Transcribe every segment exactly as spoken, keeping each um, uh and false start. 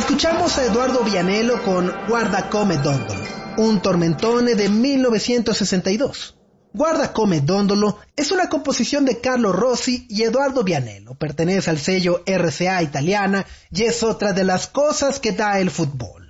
Escuchamos a Edoardo Vianello con Guarda come dondolo, un tormentone de mil novecientos sesenta y dos. Guarda come dondolo es una composición de Carlo Rossi y Edoardo Vianello, pertenece al sello R C A italiana y es otra de las cosas que da el fútbol.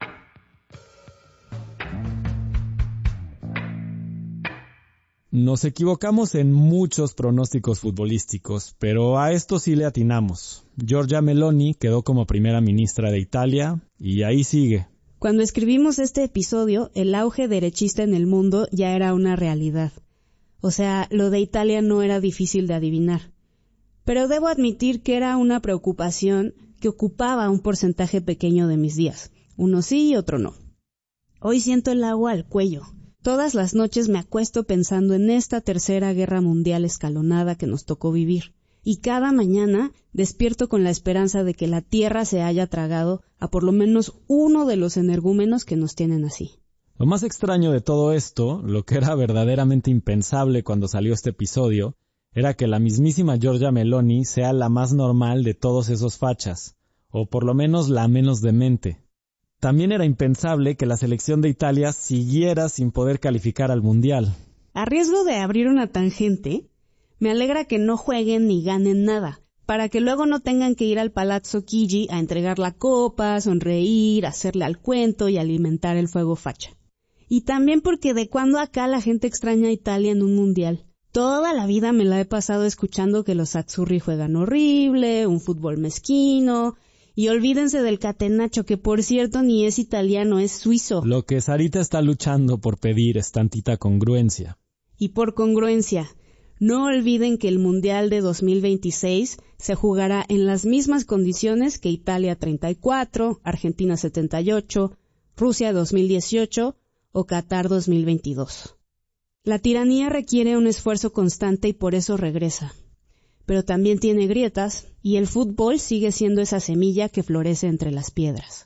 Nos equivocamos en muchos pronósticos futbolísticos, pero a esto sí le atinamos. Giorgia Meloni quedó como primera ministra de Italia y ahí sigue. Cuando escribimos este episodio, el auge derechista en el mundo ya era una realidad. O sea, lo de Italia no era difícil de adivinar. Pero debo admitir que era una preocupación que ocupaba un porcentaje pequeño de mis días. Uno sí y otro no. Hoy siento el agua al cuello. Todas las noches me acuesto pensando en esta tercera guerra mundial escalonada que nos tocó vivir. Y cada mañana despierto con la esperanza de que la Tierra se haya tragado a por lo menos uno de los energúmenos que nos tienen así. Lo más extraño de todo esto, lo que era verdaderamente impensable cuando salió este episodio, era que la mismísima Giorgia Meloni sea la más normal de todos esos fachas, o por lo menos la menos demente. También era impensable que la selección de Italia siguiera sin poder calificar al Mundial. A riesgo de abrir una tangente, me alegra que no jueguen ni ganen nada, para que luego no tengan que ir al Palazzo Chigi a entregar la copa, sonreír, hacerle al cuento y alimentar el fuego facha. Y también porque de cuando acá la gente extraña a Italia en un Mundial. Toda la vida me la he pasado escuchando que los azzurri juegan horrible, un fútbol mezquino. Y olvídense del catenaccio, que por cierto ni es italiano, es suizo. Lo que Sarita está luchando por pedir es tantita congruencia. Y por congruencia, no olviden que el Mundial de dos mil veintiséis se jugará en las mismas condiciones que Italia treinta y cuatro, Argentina setenta y ocho, Rusia dos mil dieciocho o Qatar dos mil veintidós. La tiranía requiere un esfuerzo constante y por eso regresa. Pero también tiene grietas, y el fútbol sigue siendo esa semilla que florece entre las piedras.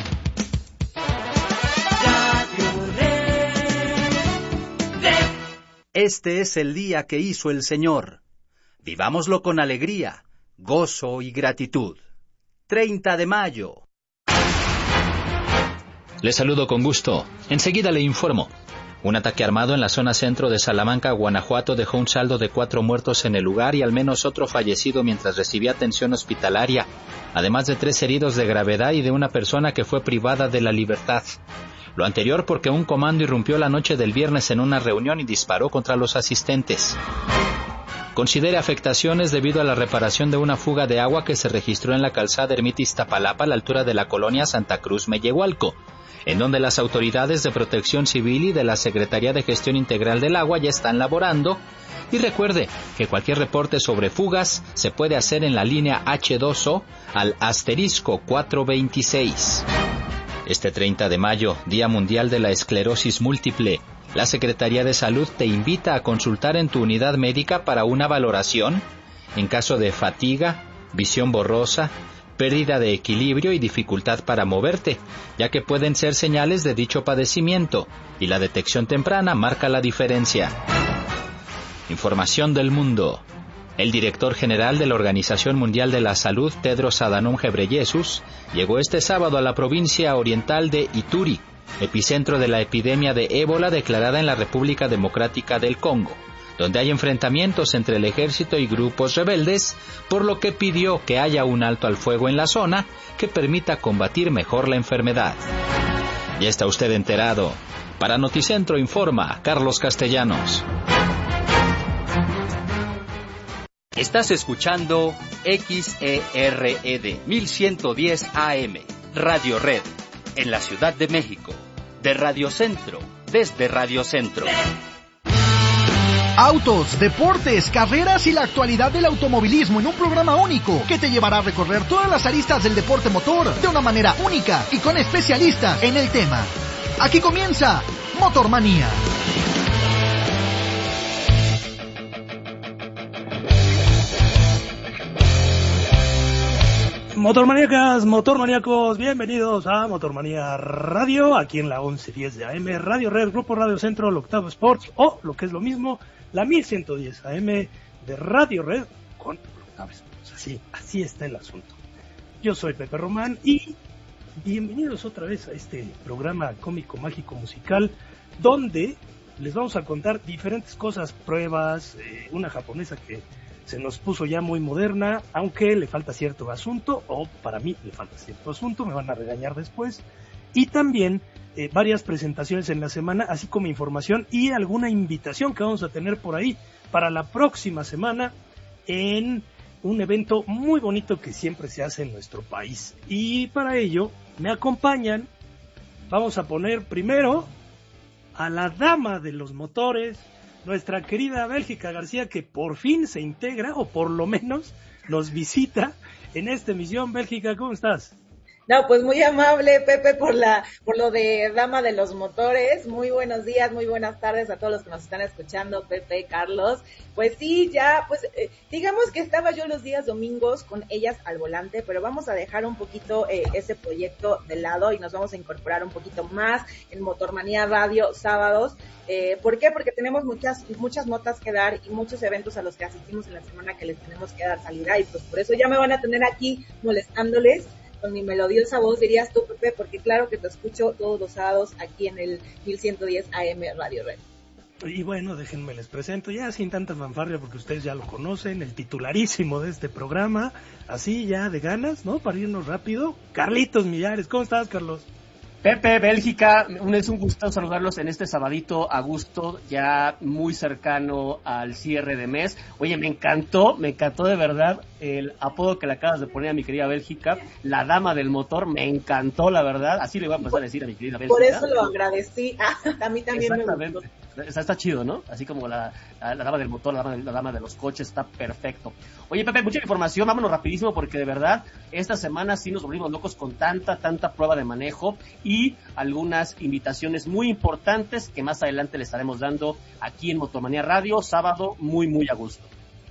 Este es el día que hizo el Señor. Vivámoslo con alegría, gozo y gratitud. treinta de mayo. Le saludo con gusto. Enseguida le informo. Un ataque armado en la zona centro de Salamanca, Guanajuato, dejó un saldo de cuatro muertos en el lugar y al menos otro fallecido mientras recibía atención hospitalaria, además de tres heridos de gravedad y de una persona que fue privada de la libertad. Lo anterior porque un comando irrumpió la noche del viernes en una reunión y disparó contra los asistentes. Considere afectaciones debido a la reparación de una fuga de agua que se registró en la calzada Ermita Iztapalapa a la altura de la colonia Santa Cruz Mellehualco, en donde las autoridades de Protección Civil y de la Secretaría de Gestión Integral del Agua ya están laborando. Y recuerde que cualquier reporte sobre fugas se puede hacer en la línea hache dos o al asterisco cuatrocientos veintiséis. Este treinta de mayo, Día Mundial de la Esclerosis Múltiple, la Secretaría de Salud te invita a consultar en tu unidad médica para una valoración en caso de fatiga, visión borrosa, pérdida de equilibrio y dificultad para moverte, ya que pueden ser señales de dicho padecimiento, y la detección temprana marca la diferencia. Información del mundo. El director general de la Organización Mundial de la Salud, Tedros Adhanom Ghebreyesus, llegó este sábado a la provincia oriental de Ituri, epicentro de la epidemia de ébola declarada en la República Democrática del Congo, donde hay enfrentamientos entre el ejército y grupos rebeldes, por lo que pidió que haya un alto al fuego en la zona que permita combatir mejor la enfermedad. Ya está usted enterado. Para Noticentro informa Carlos Castellanos. Estás escuchando X E R E D mil ciento diez A M, Radio Red, en la Ciudad de México, de Radio Centro, desde Radio Centro. Autos, deportes, carreras y la actualidad del automovilismo en un programa único que te llevará a recorrer todas las aristas del deporte motor de una manera única y con especialistas en el tema. Aquí comienza Motormanía. Motormaníacas, motormaníacos, bienvenidos a Motormanía Radio, aquí en la once diez de A M, Radio Red, Grupo Radio Centro, el Octavo Sports, o lo que es lo mismo, la mil ciento diez A M de Radio Red con el Octavo Sports. Así, así está el asunto. Yo soy Pepe Román y bienvenidos otra vez a este programa cómico, mágico, musical, donde les vamos a contar diferentes cosas, pruebas, eh, una japonesa que se nos puso ya muy moderna, aunque le falta cierto asunto, o para mí le falta cierto asunto, me van a regañar después, y también eh, varias presentaciones en la semana, así como información y alguna invitación que vamos a tener por ahí para la próxima semana en un evento muy bonito que siempre se hace en nuestro país. Y para ello me acompañan, vamos a poner primero a la dama de los motores, nuestra querida Bélgica García, que por fin se integra, o por lo menos nos visita en esta emisión. Bélgica, ¿cómo estás? No, pues muy amable, Pepe, por la por lo de dama de los motores. Muy buenos días, muy buenas tardes a todos los que nos están escuchando, Pepe, Carlos. Pues sí, ya, pues eh, digamos que estaba yo los días domingos con ellas al volante, pero vamos a dejar un poquito eh, ese proyecto de lado y nos vamos a incorporar un poquito más en Motormanía Radio sábados. Eh, ¿Por qué? Porque tenemos muchas muchas notas que dar y muchos eventos a los que asistimos en la semana que les tenemos que dar salida, y pues por eso ya me van a tener aquí molestándoles con mi melodiosa voz, dirías tú, Pepe, porque claro que te escucho todos los sábados aquí en el mil ciento diez A M Radio Red. Y bueno, déjenme les presento ya sin tanta fanfarria, porque ustedes ya lo conocen, el titularísimo de este programa, así ya de ganas, ¿no? Para irnos rápido, Carlitos Millares. ¿Cómo estás, Carlos? Pepe, Bélgica, es un gusto saludarlos en este sabadito a gusto, ya muy cercano al cierre de mes. Oye, me encantó, me encantó de verdad el apodo que le acabas de poner a mi querida Bélgica, la dama del motor, me encantó, la verdad, así le voy a empezar a decir a mi querida Bélgica. Por eso lo agradecí, ah, a mí también me gustó. Está, está chido, ¿no? Así como la, la, la dama del motor, la dama de, la dama de los coches, está perfecto. Oye, Pepe, mucha información, vámonos rapidísimo porque de verdad, esta semana sí nos volvimos locos con tanta, tanta prueba de manejo y algunas invitaciones muy importantes que más adelante le estaremos dando aquí en Motormanía Radio, sábado, muy, muy a gusto.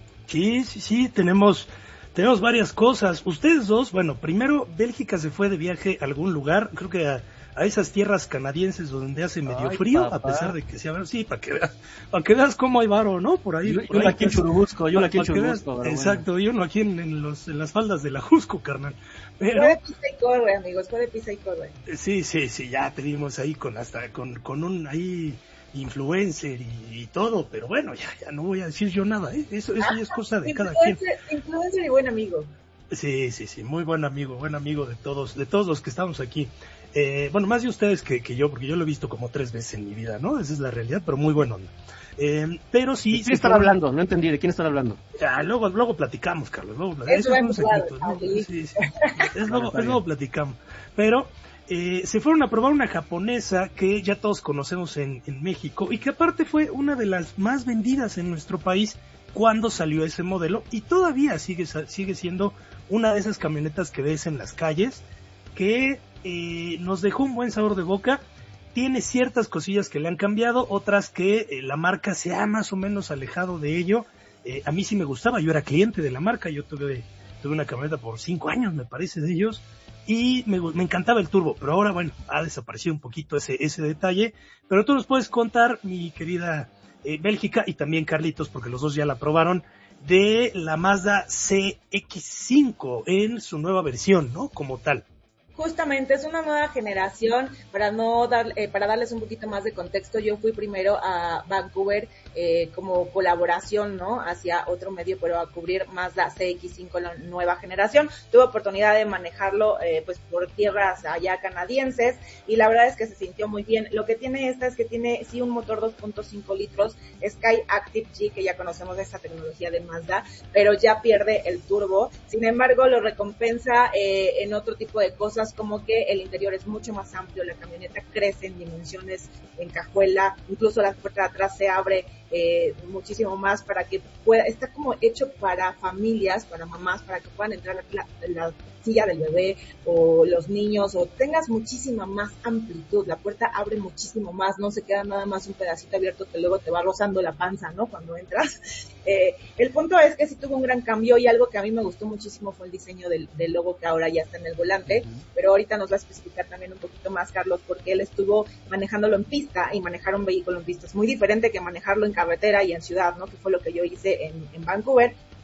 Sí, sí, sí, tenemos, tenemos varias cosas. Ustedes dos, bueno, primero, Bélgica se fue de viaje a algún lugar, creo que a, a esas tierras canadienses donde hace medio Ay, frío, papá. A pesar de que sea verano, sí, para que veas, para que veas cómo hay varo, ¿no? Por ahí. Yo, por yo ahí aquí en Churubusco, yo aquí en Churubusco. Veas, exacto, bueno. Y uno aquí en, en, los, en las faldas de la Jusco, carnal. Pero, fue de pisa y corre, amigos, fue de pisa y corre. Sí, sí, sí, ya te vimos ahí con hasta, con, con un ahí influencer y, y todo, pero bueno, ya, ya no voy a decir yo nada, ¿eh? Eso, eso ya es cosa de cada quien. Influencer y buen amigo. Sí, sí, sí, muy buen amigo, buen amigo de todos, de todos los que estamos aquí. Eh, bueno, más de ustedes que, que yo, porque yo lo he visto como tres veces en mi vida, ¿no? Esa es la realidad, pero muy buen onda. Eh, pero sí. ¿De quién están fueron... hablando? No entendí, ¿de quién están hablando? Ah, luego, luego platicamos, Carlos, luego platicamos. Eso es claro, ¿no? Sí, sí. Es luego, es luego platicamos. Pero eh, se fueron a probar una japonesa que ya todos conocemos en, en México y que aparte fue una de las más vendidas en nuestro país cuando salió ese modelo y todavía sigue, sigue siendo una de esas camionetas que ves en las calles que eh, nos dejó un buen sabor de boca. Tiene ciertas cosillas que le han cambiado, otras que eh, la marca se ha más o menos alejado de ello. Eh, a mí sí me gustaba, yo era cliente de la marca, yo tuve, tuve una camioneta por cinco años, me parece, de ellos, y me, me encantaba el turbo, pero ahora, bueno, ha desaparecido un poquito ese, ese detalle, pero tú nos puedes contar, mi querida eh, Bélgica, y también Carlitos, porque los dos ya la probaron, de la Mazda C X cinco en su nueva versión, ¿no? Como tal. Justamente, es una nueva generación. Para no dar, eh, para darles un poquito más de contexto, yo fui primero a Vancouver eh, como colaboración, ¿no? Hacia otro medio, pero a cubrir más la C X cinco, la nueva generación. Tuve oportunidad de manejarlo, eh, pues por tierras allá canadienses, y la verdad es que se sintió muy bien. Lo que tiene esta es que tiene, sí, un motor dos punto cinco litros, Sky Active G, que ya conocemos de esta tecnología de Mazda, pero ya pierde el turbo. Sin embargo, lo recompensa eh, en otro tipo de cosas, como que el interior es mucho más amplio, la camioneta crece en dimensiones, en cajuela, incluso la puerta de atrás se abre eh, muchísimo más para que pueda, está como hecho para familias, para mamás, para que puedan entrar la, la silla del bebé o los niños, o tengas muchísima más amplitud, la puerta abre muchísimo más, no se queda nada más un pedacito abierto que luego te va rozando la panza, ¿no? Cuando entras. Eh, el punto es que sí tuvo un gran cambio, y algo que a mí me gustó muchísimo fue el diseño del, del logo que ahora ya está en el volante, uh-huh. Pero ahorita nos va a especificar también un poquito más, Carlos, porque él estuvo manejándolo en pista, y manejar un vehículo en pista es muy diferente que manejarlo en carretera y en ciudad, ¿no? Que fue lo que yo hice en, en Vancouver.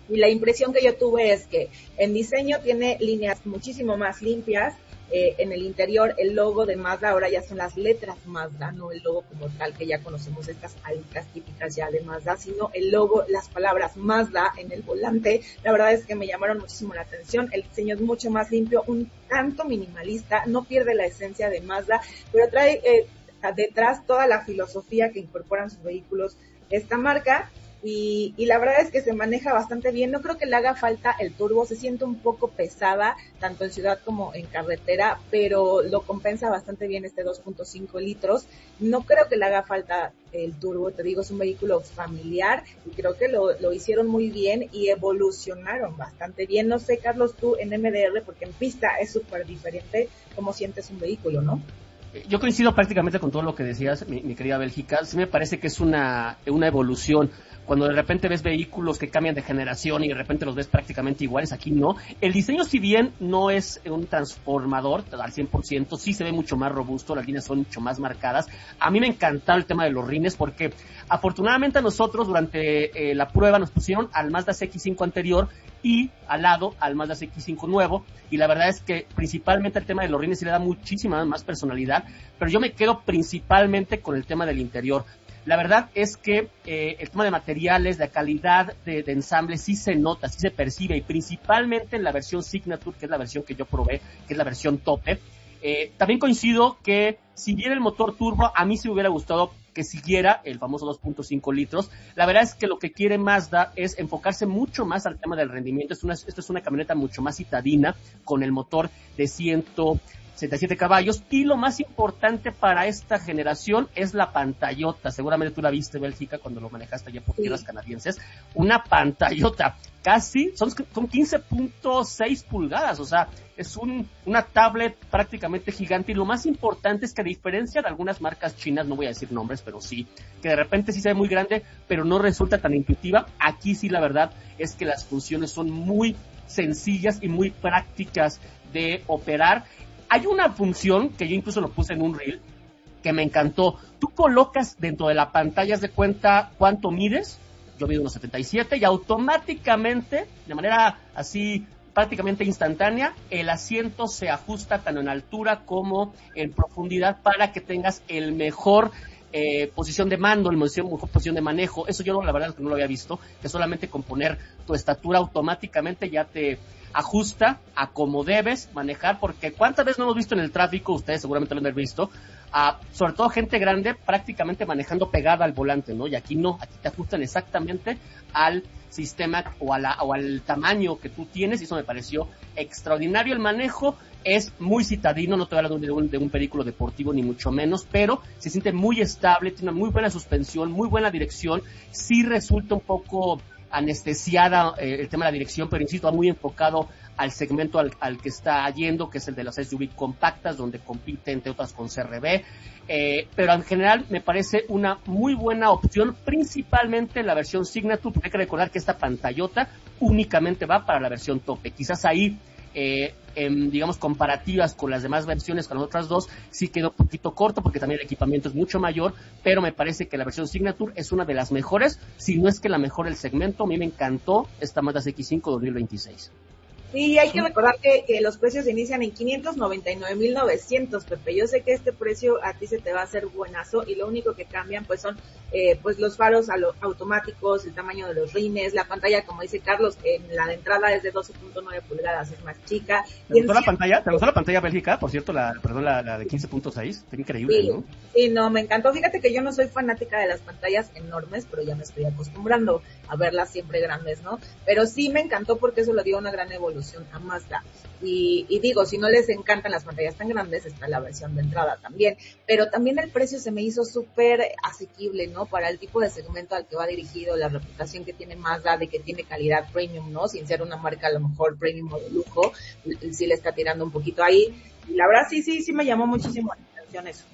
Y la impresión que yo tuve es que en diseño tiene líneas muchísimo más limpias. Eh, en el interior, el logo de Mazda ahora ya son las letras Mazda, no el logo como tal que ya conocemos, estas alitas típicas ya de Mazda, sino el logo, las palabras Mazda en el volante. La verdad es que me llamaron muchísimo la atención. El diseño es mucho más limpio, un tanto minimalista, no pierde la esencia de Mazda, pero trae eh, detrás toda la filosofía que incorporan sus vehículos esta marca. Y, y la verdad es que se maneja bastante bien. No creo que le haga falta el turbo, se siente un poco pesada, tanto en ciudad como en carretera, pero lo compensa bastante bien este dos punto cinco litros. No creo que le haga falta el turbo, te digo, es un vehículo familiar y creo que lo, lo hicieron muy bien y evolucionaron bastante bien. No sé, Carlos, tú en M D R, porque en pista es súper diferente cómo sientes un vehículo, ¿no? Yo coincido prácticamente con todo lo que decías, mi, mi querida Bélgica. Sí me parece que es una, una evolución. Cuando de repente ves vehículos que cambian de generación y de repente los ves prácticamente iguales, aquí no. El diseño, si bien no es un transformador al cien por ciento, sí se ve mucho más robusto, las líneas son mucho más marcadas. A mí me encantaba el tema de los rines porque afortunadamente a nosotros durante eh, la prueba nos pusieron al Mazda C X cinco anterior y al lado al Mazda C X cinco nuevo, y la verdad es que principalmente el tema de los rines sí le da muchísima más personalidad, pero yo me quedo principalmente con el tema del interior. La verdad es que eh, el tema de materiales, de calidad de, de ensamble sí se nota, sí se percibe, y principalmente en la versión Signature, que es la versión que yo probé, que es la versión tope. Eh, también coincido que si bien el motor turbo, a mí sí me hubiera gustado que siguiera el famoso dos punto cinco litros. La verdad es que lo que quiere Mazda es enfocarse mucho más al tema del rendimiento. Es una, esto es una camioneta mucho más citadina, con el motor de ciento setenta y siete caballos, y lo más importante para esta generación es la pantallota. Seguramente tú la viste, Bélgica, cuando lo manejaste allá por tierras sí. canadienses. Una pantallota, casi, son, son quince punto seis pulgadas, o sea, es un, una tablet prácticamente gigante, y lo más importante es que a diferencia de algunas marcas chinas, no voy a decir nombres, pero sí, que de repente sí se ve muy grande, pero no resulta tan intuitiva, aquí sí la verdad es que las funciones son muy sencillas y muy prácticas de operar. Hay una función que yo incluso lo puse en un reel que me encantó. Tú colocas dentro de la pantalla, haz de cuenta cuánto mides. Yo mido unos setenta y siete y automáticamente, de manera así prácticamente instantánea, el asiento se ajusta tanto en altura como en profundidad para que tengas el mejor eh, posición de mando, el mejor posición de manejo. Eso yo no, la verdad es que no lo había visto, que solamente con poner tu estatura automáticamente ya te ajusta a como debes manejar, porque cuántas veces no hemos visto en el tráfico, ustedes seguramente lo han visto, a, sobre todo gente grande prácticamente manejando pegada al volante, ¿no? Y aquí no, aquí te ajustan exactamente al sistema o, a la, o al tamaño que tú tienes, y eso me pareció extraordinario. El manejo es muy citadino, no te voy a hablar de un, de un vehículo deportivo ni mucho menos, pero se siente muy estable, tiene una muy buena suspensión, muy buena dirección. Sí resulta un poco anestesiada eh, el tema de la dirección, pero insisto, va muy enfocado al segmento al, al que está yendo, que es el de las S U V compactas, donde compite entre otras con C R V, eh, pero en general me parece una muy buena opción, principalmente en la versión Signature, porque hay que recordar que esta pantallota únicamente va para la versión tope. Quizás ahí eh, en, digamos, comparativas con las demás versiones, con las otras dos, sí quedó un poquito corto porque también el equipamiento es mucho mayor, pero me parece que la versión Signature es una de las mejores, si no es que la mejor del segmento. A mí me encantó esta Mazda C X cinco dos mil veintiséis. Sí, hay que recordar que, que los precios inician en quinientos noventa y nueve mil novecientos, Pepe. Yo sé que este precio a ti se te va a hacer buenazo, y lo único que cambian pues son eh, pues los faros automáticos, el tamaño de los rines, la pantalla, como dice Carlos, en la de entrada es de doce punto nueve pulgadas, es más chica. ¿Te gustó la pantalla? ¿Te gustó la pantalla Bélgica? Por cierto, la perdón, la, la de quince punto seis, está increíble, sí, ¿no? Sí, no, me encantó. Fíjate que yo no soy fanática de las pantallas enormes, pero ya me estoy acostumbrando a verlas siempre grandes, ¿no? Pero sí me encantó porque eso le dio una gran evolución a Mazda. Y, y digo, si no les encantan las pantallas tan grandes, está la versión de entrada también. Pero también el precio se me hizo súper asequible, ¿no? Para el tipo de segmento al que va dirigido, la reputación que tiene Mazda de que tiene calidad premium, ¿no? Sin ser una marca a lo mejor premium o de lujo, sí le está tirando un poquito ahí. Y la verdad sí, sí, sí me llamó muchísimo la atención eso.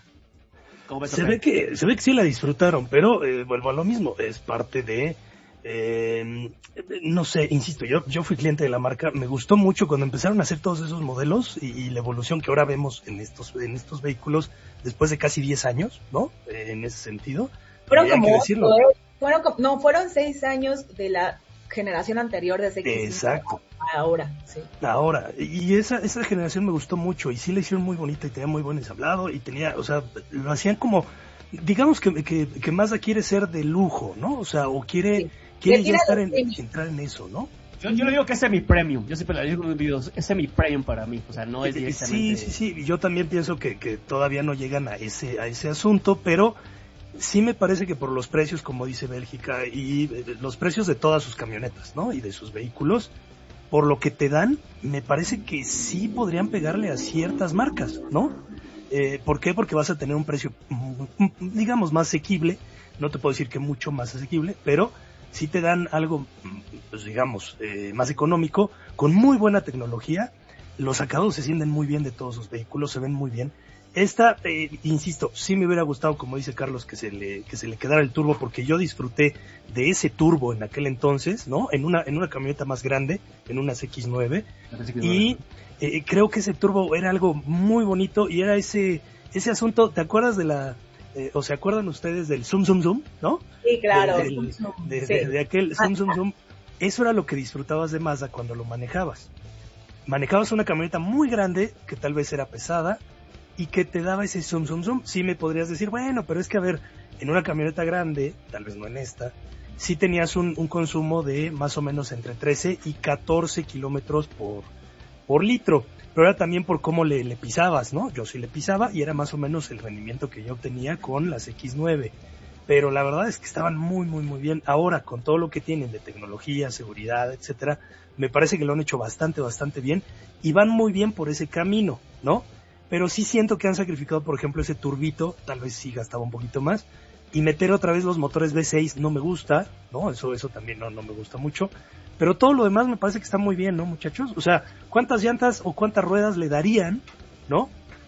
Se ve que, se ve que sí la disfrutaron, pero eh, vuelvo a lo mismo, es parte de... Eh, no sé, insisto, yo yo fui cliente de la marca, me gustó mucho cuando empezaron a hacer todos esos modelos y, y la evolución que ahora vemos en estos en estos vehículos después de casi diez años, ¿no? Eh, en ese sentido. Fueron como, fueron, fueron, no, fueron seis años de la generación anterior de C X cinco. Exacto. Ahora, sí. Ahora, y esa esa generación me gustó mucho y sí la hicieron muy bonita y tenía muy buen ensablado y tenía, o sea, lo hacían como, digamos que, que, que Mazda quiere ser de lujo, ¿no? O sea, o quiere, sí. quiere ya estar en, entrar en eso, ¿no? Yo, yo le digo que es semi-premium, yo siempre le digo en los videos, es semi-premium para mí, o sea, no es directamente... Sí, sí, sí, yo también pienso que, que todavía no llegan a ese, a ese asunto, pero sí me parece que por los precios, como dice Bélgica, y los precios de todas sus camionetas, ¿no? Y de sus vehículos, por lo que te dan, me parece que sí podrían pegarle a ciertas marcas, ¿no? Eh, ¿Por qué? Porque vas a tener un precio, digamos, más asequible, no te puedo decir que mucho más asequible, pero sí te dan algo, pues digamos, eh, más económico, con muy buena tecnología. Los acabados se sienten muy bien de todos los vehículos, se ven muy bien. Esta, eh, insisto, sí me hubiera gustado, como dice Carlos, que se le que se le quedara el turbo, porque yo disfruté de ese turbo en aquel entonces, ¿no? En una en una camioneta más grande, en unas X nueve, y eh, creo que ese turbo era algo muy bonito y era ese ese asunto. ¿Te acuerdas de la Eh, o se acuerdan ustedes del zoom zoom zoom, ¿no? Sí, claro. De, del, de, de, de, de aquel zoom zoom zoom. Eso era lo que disfrutabas de Mazda cuando lo manejabas. Manejabas una camioneta muy grande, que tal vez era pesada, y que te daba ese zoom zoom zoom. Sí me podrías decir, bueno, pero es que a ver, en una camioneta grande, tal vez no en esta, sí tenías un, un consumo de más o menos entre trece y catorce kilómetros por, por litro. Pero era también por cómo le, le pisabas, ¿no? Yo sí le pisaba y era más o menos el rendimiento que yo obtenía con las X nueve. Pero la verdad es que estaban muy, muy, muy bien. Ahora, con todo lo que tienen de tecnología, seguridad, etcétera, me parece que lo han hecho bastante, bastante bien y van muy bien por ese camino, ¿no? Pero sí siento que han sacrificado, por ejemplo, ese turbito, tal vez sí gastaba un poquito más, y meter otra vez los motores V seis no me gusta, ¿no? Eso, eso también no, no me gusta mucho. Pero todo lo demás me parece que está muy bien, ¿no, muchachos? O sea, ¿cuántas llantas o cuántas ruedas le darían, ¿no?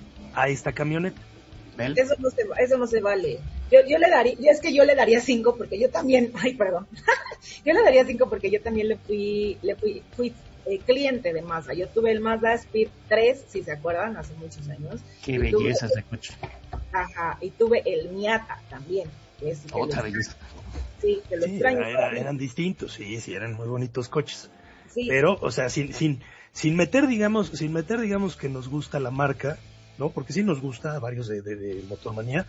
A esta camioneta. Eso no se, eso no se vale. Yo, yo le daría, es que yo le daría cinco porque yo también, ay, perdón. Yo le daría cinco porque yo también le fui, le fui, fui eh, cliente de Mazda. Yo tuve el Mazda Speed tres, si se acuerdan, hace muchos años. Qué belleza ese coche. Ajá, y tuve el Miata también. Que es, Otra belleza. Sí, que lo sí, extraño. Era, eran distintos, sí, sí, eran muy bonitos coches. Sí. Pero, o sea, sin, sin, sin meter, digamos, sin meter, digamos, que nos gusta la marca, ¿no? Porque sí nos gusta a varios de, de, de Motormanía.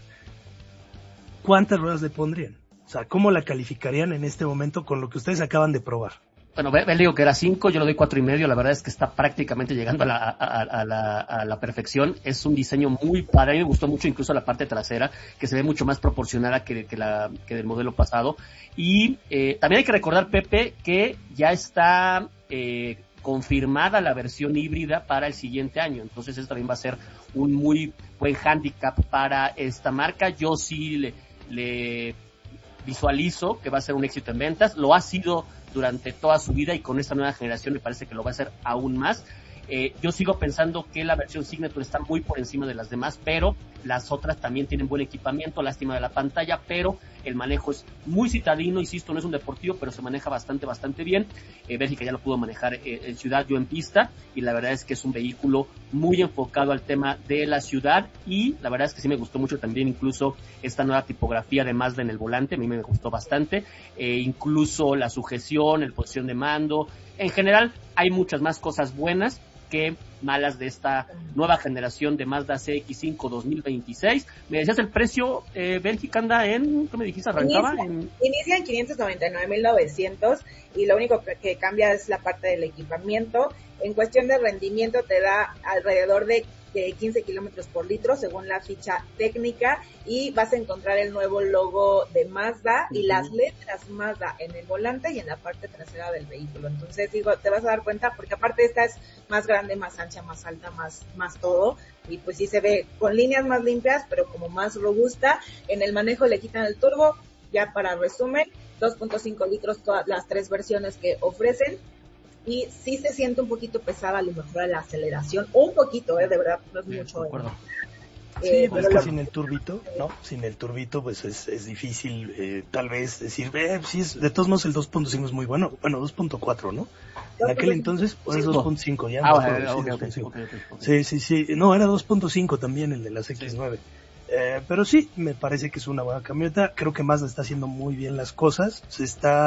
¿Cuántas ruedas le pondrían? O sea, ¿cómo la calificarían en este momento con lo que ustedes acaban de probar? Bueno, él digo que era cinco, yo le doy cuatro y medio, la verdad es que está prácticamente llegando a la, a, a, la, a la perfección. Es un diseño muy padre, a mí me gustó mucho incluso la parte trasera, que se ve mucho más proporcionada que, que, la, que del modelo pasado. Y eh, también hay que recordar, Pepe, que ya está eh, confirmada la versión híbrida para el siguiente año, entonces eso también va a ser un muy buen handicap para esta marca. Yo sí le, le visualizo que va a ser un éxito en ventas, lo ha sido durante toda su vida y con esta nueva generación me parece que lo va a hacer aún más. Eh, yo sigo pensando que la versión Signature está muy por encima de las demás, pero las otras también tienen buen equipamiento, lástima de la pantalla, pero el manejo es muy citadino, insisto, no es un deportivo, pero se maneja bastante, bastante bien. Eh, Bélgica ya lo pudo manejar eh, en ciudad, yo en pista, y la verdad es que es un vehículo muy enfocado al tema de la ciudad, y la verdad es que sí me gustó mucho también incluso esta nueva tipografía de Mazda en el volante, a mí me gustó bastante, eh, incluso la sujeción, el posición de mando, en general hay muchas más cosas buenas que malas de esta nueva generación de Mazda C X cinco dos mil veintiséis. Me decías el precio, eh, Bélgica anda en, ¿qué me dijiste? ¿Arrancaba? Inicia en... inicia en quinientos noventa y nueve mil novecientos y lo único que, que cambia es la parte del equipamiento. En cuestión de rendimiento te da alrededor de, de quince kilómetros por litro según la ficha técnica y vas a encontrar el nuevo logo de Mazda y uh-huh. las letras Mazda en el volante y en la parte trasera del vehículo. Entonces digo, te vas a dar cuenta porque aparte esta es más grande, más ancha, más alta, más, más todo y pues sí se ve con líneas más limpias pero como más robusta. En el manejo le quitan el turbo, ya para resumen, dos punto cinco litros todas las tres versiones que ofrecen. Y sí se siente un poquito pesada a lo mejor a la aceleración, un poquito, eh, de verdad, no es mucho. De acuerdo. Eh, sí, pero pues es que lo... sin el turbito, ¿no? Sin el turbito, pues es, es difícil, eh, tal vez decir, eh, sí, es, de todos modos el dos punto cinco es muy bueno, bueno, dos punto cuatro, ¿no? En aquel entonces, pues es dos punto cinco, ya. Ah, no, bueno, sí, okay, okay, sí, okay, okay, okay. sí, sí, sí, no, era dos punto cinco también el de las X nueve. Sí. Eh, pero sí, me parece que es una buena camioneta, creo que Mazda está haciendo muy bien las cosas, se está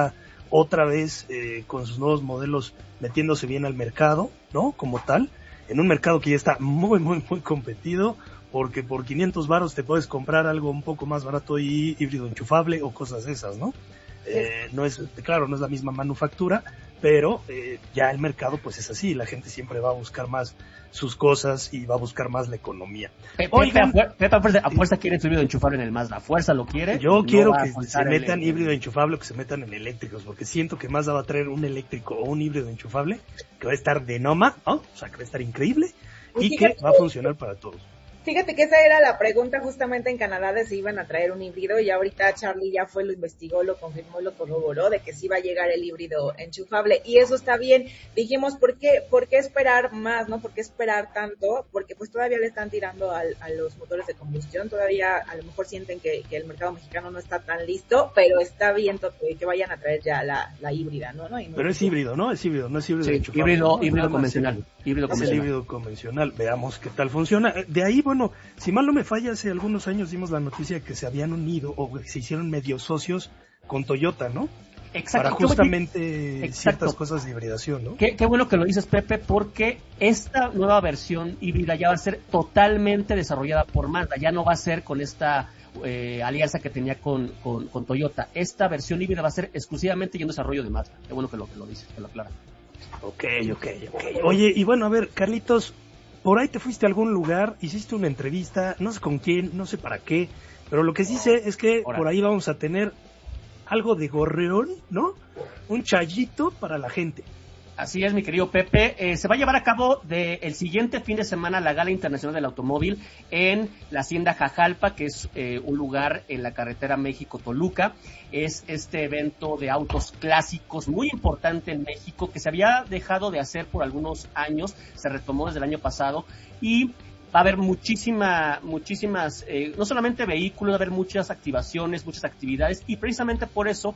otra vez eh, con sus nuevos modelos metiéndose bien al mercado, ¿no? Como tal, en un mercado que ya está muy, muy, muy competido, porque por quinientos varos te puedes comprar algo un poco más barato y híbrido enchufable o cosas esas, ¿no? Eh, no es, claro, no es la misma manufactura, pero eh, ya el mercado pues es así, la gente siempre va a buscar más sus cosas y va a buscar más la economía. Pepe, Oigan, Pepe, Pepe apuesta, apuesta quiere su híbrido enchufable en el Mazda, fuerza lo quiere. Yo no quiero que se el, metan el, híbrido enchufable o que se metan en eléctricos, porque siento que Mazda va a traer un eléctrico o un híbrido enchufable que va a estar de Noma, ¿no? O sea, que va a estar increíble y que va a funcionar para todos. Fíjate que esa era la pregunta justamente en Canadá de si iban a traer un híbrido y ahorita Charlie ya fue, lo investigó, lo confirmó, lo corroboró de que sí va a llegar el híbrido enchufable y eso está bien. Dijimos, ¿por qué, por qué esperar más, no? ¿Por qué esperar tanto? Porque pues todavía le están tirando al, a los motores de combustión, todavía a lo mejor sienten que, que el mercado mexicano no está tan listo, pero está bien to- que vayan a traer ya la, la híbrida, ¿no? ¿no? Y no pero es híbrido, ¿no? Es híbrido, no es híbrido sí, enchufable. Híbrido, ¿no? híbrido convencional. Híbrido es convencional. el híbrido convencional. Veamos qué tal funciona. De ahí, bueno, si mal no me falla, hace algunos años dimos la noticia de que se habían unido o que se hicieron medio socios con Toyota, ¿no? Exacto. Para justamente Exacto. ciertas cosas de hibridación, ¿no? Qué, qué bueno que lo dices, Pepe, porque esta nueva versión híbrida ya va a ser totalmente desarrollada por Mazda, ya no va a ser con esta eh, alianza que tenía con, con, con Toyota. Esta versión híbrida va a ser exclusivamente ya en desarrollo de Mazda. Qué bueno que lo, que lo dices, que lo aclaras. Ok, ok, ok. Oye, y bueno, a ver, Carlitos, por ahí te fuiste a algún lugar, hiciste una entrevista, no sé con quién, no sé para qué, pero lo que sí sé es que Ahora. por ahí vamos a tener algo de gorreón, ¿no? Un chayito para la gente. Así es, mi querido Pepe. Eh, se va a llevar a cabo de el siguiente fin de semana la Gala Internacional del Automóvil en la Hacienda Jajalpa, que es eh, un lugar en la carretera México-Toluca. Es este evento de autos clásicos muy importante en México, que se había dejado de hacer por algunos años, se retomó desde el año pasado y va a haber muchísima, muchísimas, eh, no solamente vehículos, va a haber muchas activaciones, muchas actividades y precisamente por eso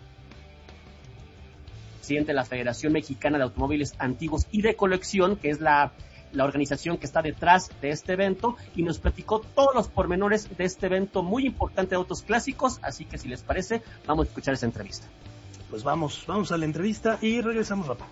presidente de la Federación Mexicana de Automóviles Antiguos y de Colección, que es la, la organización que está detrás de este evento, y nos platicó todos los pormenores de este evento muy importante de autos clásicos, así que si les parece, vamos a escuchar esa entrevista. Pues vamos, vamos a la entrevista y regresamos rápido.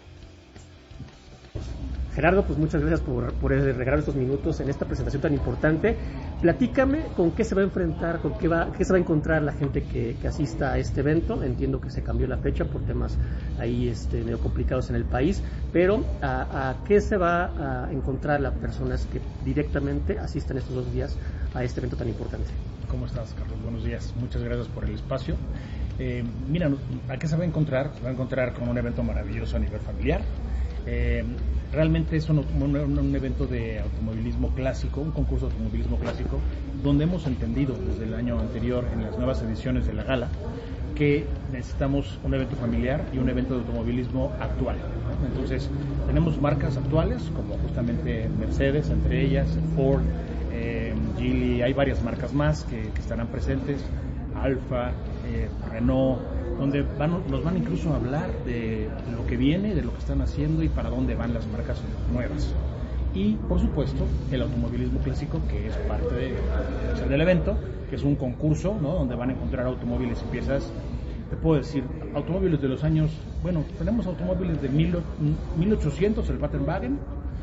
Gerardo, pues muchas gracias por, por regalar estos minutos en esta presentación tan importante. Platícame con qué se va a enfrentar, con qué, va, qué se va a encontrar la gente que, que asista a este evento. Entiendo que se cambió la fecha por temas ahí este, medio complicados en el país, pero ¿a, a qué se va a encontrar las personas que directamente asistan estos dos días a este evento tan importante? ¿Cómo estás, Carlos? Buenos días. Muchas gracias por el espacio. Eh, mira, ¿a qué se va a encontrar? Se va a encontrar con un evento maravilloso a nivel familiar. Eh, realmente es un, un, un evento de automovilismo clásico, un concurso de automovilismo clásico, donde hemos entendido desde el año anterior en las nuevas ediciones de la gala que necesitamos un evento familiar y un evento de automovilismo actual, ¿no? Entonces tenemos marcas actuales como justamente Mercedes, entre ellas Ford, eh, Geely, hay varias marcas más que, que estarán presentes, Alfa, eh, Renault, donde van, nos van incluso a hablar de lo que viene, de lo que están haciendo y para dónde van las marcas nuevas. Y, por supuesto, el automovilismo clásico, que es parte de, o sea, del evento, que es un concurso, ¿no?, donde van a encontrar automóviles y piezas, te puedo decir, automóviles de los años, bueno, tenemos automóviles de mil, mil ochocientos, el Wagen,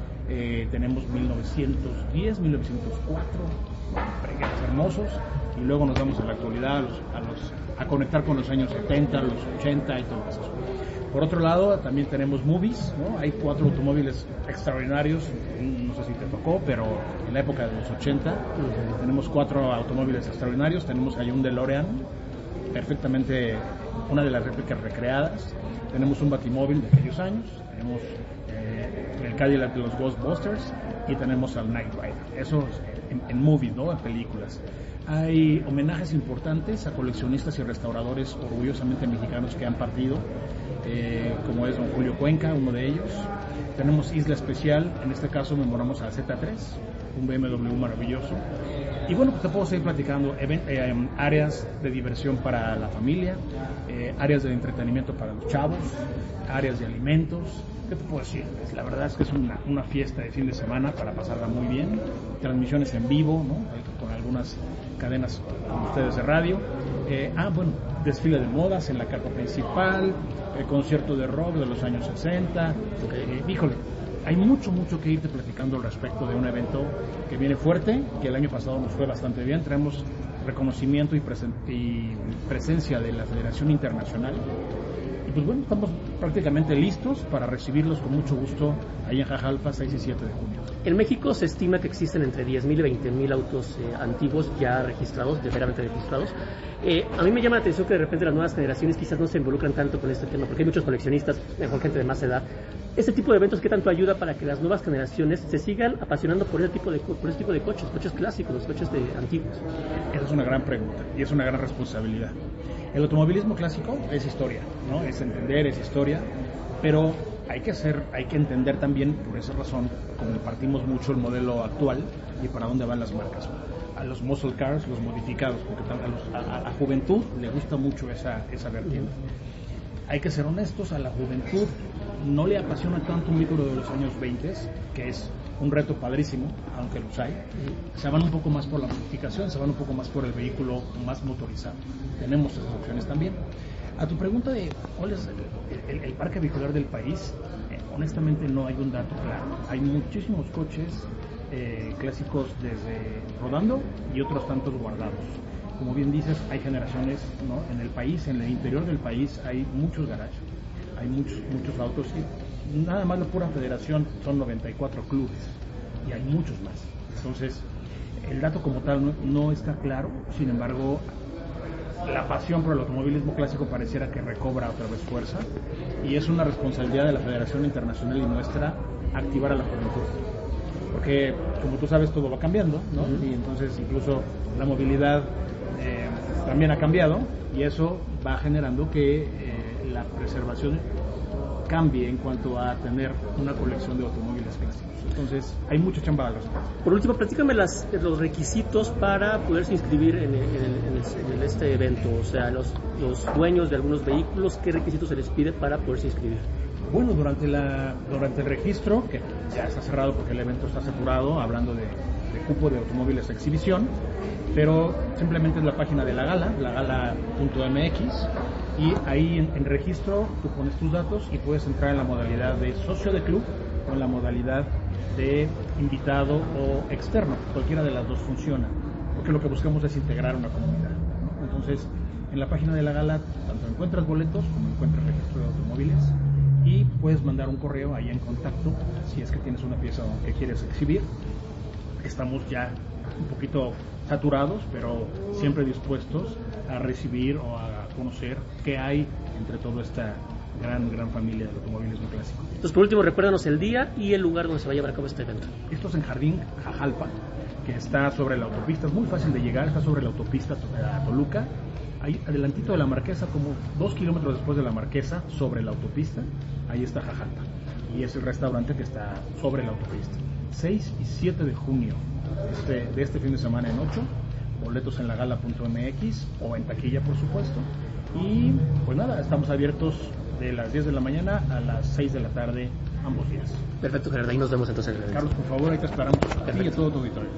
eh, tenemos mil novecientos diez, mil novecientos cuatro, fregados hermosos, y luego nos vamos a la actualidad a, los, a, los, a conectar con los años setenta, los ochenta y todo eso. Por otro lado, también tenemos movies, ¿no? Hay cuatro automóviles extraordinarios, no sé si te tocó, pero en la época de los ochenta uh-huh. tenemos cuatro automóviles extraordinarios. Tenemos ahí un DeLorean, perfectamente una de las réplicas recreadas. Tenemos un Batimóvil de aquellos años, tenemos eh, el Cadillac de los Ghostbusters y tenemos al Knight Rider. Eso en, en movies, ¿no?, en películas. Hay homenajes importantes a coleccionistas y restauradores orgullosamente mexicanos que han partido, eh, como es don Julio Cuenca, uno de ellos. Tenemos Isla Especial, en este caso memoramos a Z tres, un B M W maravilloso. Y bueno, pues te puedo seguir platicando, eh, eh, áreas de diversión para la familia, eh, áreas de entretenimiento para los chavos, áreas de alimentos, ¿qué te puedo decir? Pues la verdad es que es una, una fiesta de fin de semana para pasarla muy bien. Transmisiones en vivo, ¿no? Con algunas cadenas con ustedes de radio. Eh, ah, bueno, desfile de modas en la carpa principal, el concierto de rock de los años sesenta. Eh, híjole, hay mucho, mucho que irte platicando al respecto de un evento que viene fuerte, que el año pasado nos fue bastante bien. Traemos reconocimiento y, presen- y presencia de la Federación Internacional. Y pues bueno, estamos prácticamente listos para recibirlos con mucho gusto ahí en Jajalpa, seis y siete de junio. En México se estima que existen entre diez mil y veinte mil autos eh, antiguos ya registrados, deberamente registrados. Eh, a mí me llama la atención que de repente las nuevas generaciones quizás no se involucran tanto con este tema, porque hay muchos coleccionistas, mejor gente de más edad. Este tipo de eventos, ¿qué tanto ayuda para que las nuevas generaciones se sigan apasionando por ese tipo de, por ese tipo de coches, coches clásicos, los coches de antiguos? Esa es una gran pregunta y es una gran responsabilidad. El automovilismo clásico es historia, ¿no? Es entender, es historia, pero hay que hacer, hay que entender también, por esa razón, compartimos mucho el modelo actual y para dónde van las marcas. A los muscle cars, los modificados, porque a, los, a, a la juventud le gusta mucho esa, esa vertiente. Hay que ser honestos, a la juventud no le apasiona tanto un vehículo de los años veinte, que es un reto padrísimo, aunque los hay. Se van un poco más por la modificación, se van un poco más por el vehículo más motorizado. Tenemos esas opciones también. A tu pregunta de cuál es el, el, el parque vehicular del país, eh, honestamente no hay un dato claro. Hay muchísimos coches eh, clásicos desde rodando y otros tantos guardados. Como bien dices, hay generaciones, ¿no? En el país, en el interior del país, hay muchos garajes, hay muchos, muchos autos. Y nada más la pura federación son noventa y cuatro clubes y hay muchos más. Entonces, el dato como tal no, no está claro, sin embargo, la pasión por el automovilismo clásico pareciera que recobra otra vez fuerza y es una responsabilidad de la Federación Internacional y nuestra activar a la juventud. Porque, como tú sabes, todo va cambiando, ¿no? Uh-huh. Y entonces incluso la movilidad eh, también ha cambiado y eso va generando que eh, la preservación cambie en cuanto a tener una colección de automóviles clásicos. Entonces, hay mucha chamba al respecto. Por último, platícame las, los requisitos para poderse inscribir en, el, en, el, en, el, en este evento. O sea, los, los dueños de algunos vehículos, ¿qué requisitos se les pide para poderse inscribir? Bueno, durante, la, durante el registro, que ya está cerrado porque el evento está saturado, hablando de, de cupo de automóviles de exhibición, pero simplemente es la página de la gala, la gala punto eme equis, y ahí en, en registro tú pones tus datos y puedes entrar en la modalidad de socio de club o en la modalidad de invitado o externo. Cualquiera de las dos funciona, porque lo que buscamos es integrar una comunidad, ¿no? Entonces, en la página de la gala tanto encuentras boletos como encuentras registro de automóviles y puedes mandar un correo ahí en contacto si es que tienes una pieza que quieres exhibir. Estamos ya un poquito saturados, pero siempre dispuestos a recibir o a conocer qué hay entre toda esta gran, gran familia del automovilismo clásico. Entonces, por último, recuérdanos el día y el lugar donde se va a llevar a cabo este evento. Esto es en Jardín Jajalpa, que está sobre la autopista, es muy fácil de llegar, está sobre la autopista a Toluca, ahí adelantito de la Marquesa, como dos kilómetros después de la Marquesa, sobre la autopista, ahí está Jajalpa, y es el restaurante que está sobre la autopista. seis y siete de junio este, de este fin de semana en ocho, boletos en la gala punto eme equis o en taquilla, por supuesto, y pues nada, estamos abiertos de las diez de la mañana a las seis de la tarde ambos días. Perfecto, Gerardo, ahí nos vemos entonces. Carlos, por favor, ahí te esperamos a ti y a todo tu auditorio.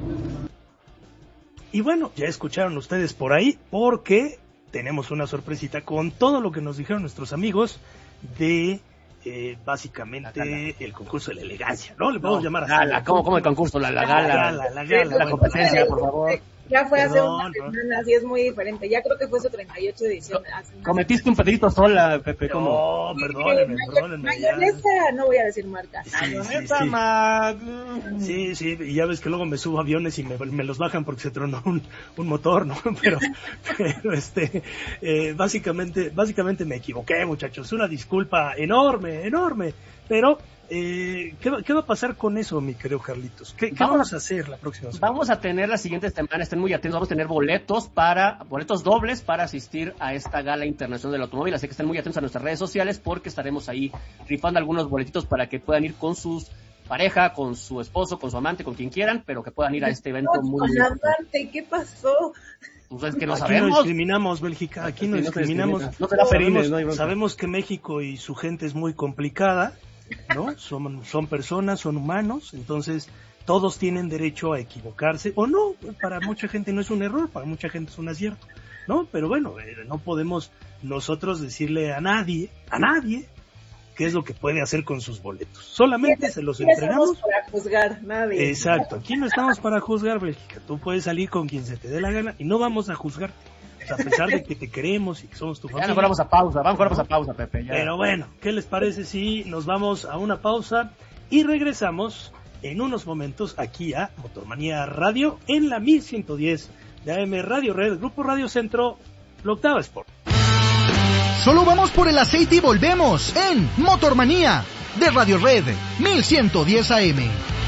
Y bueno, ya escucharon ustedes por ahí, porque tenemos una sorpresita con todo lo que nos dijeron nuestros amigos de eh, básicamente el concurso de la elegancia, ¿no? Le podemos no, llamar así. Gala, ¿cómo, ¿Cómo el concurso? La, la gala, la gala, la, gala, la competencia, por favor. Ya fue hace Perdón, unas no. semanas y es muy diferente. Ya creo que fue su treinta y ocho edición. Cometiste un pedito sola, Pepe. ¿Cómo? No, perdónenme, perdónenme. Mayonesa, no voy a decir marca. Sí, sí, sí. sí, sí, y ya ves que luego me subo a aviones y me, me los bajan porque se tronó un, un motor, ¿no? Pero, pero este, eh, básicamente, básicamente me equivoqué, muchachos. Una disculpa enorme, enorme. Pero, eh, ¿qué, ¿qué va a pasar con eso, mi querido Carlitos? ¿Qué, qué vamos, vamos a hacer la próxima semana? Vamos a tener la siguiente semana, estén muy atentos, vamos a tener boletos para, boletos dobles para asistir a esta gala internacional del automóvil, así que estén muy atentos a nuestras redes sociales porque estaremos ahí rifando algunos boletitos para que puedan ir con sus pareja, con su esposo, con su amante, con quien quieran, pero que puedan ir a este evento muy con la amante, ¿qué pasó? Pues es que no aquí sabemos. no discriminamos, Bélgica, aquí no, no discriminamos. No te la sabemos, no sabemos que México y su gente es muy complicada ¿no? Son, son personas, son humanos, entonces todos tienen derecho a equivocarse, o no, para mucha gente no es un error, para mucha gente es un acierto, ¿no? Pero bueno, eh, no podemos nosotros decirle a nadie, a nadie, qué es lo que puede hacer con sus boletos. Solamente se los entregamos. No estamos para juzgar, nadie. Exacto, aquí no estamos para juzgar, Bélgica. Tú puedes salir con quien se te dé la gana y no vamos a juzgarte. O sea, a pesar de que te queremos y que somos tu familia. Ya nos vamos a pausa, vamos, vamos a pausa, Pepe. Ya. Pero bueno, ¿qué les parece si nos vamos a una pausa y regresamos en unos momentos aquí a Motormanía Radio en la mil ciento diez de A M Radio Red, Grupo Radio Centro, la Octava Sport. Solo vamos por el aceite y volvemos en Motormanía de Radio Red mil ciento diez A M.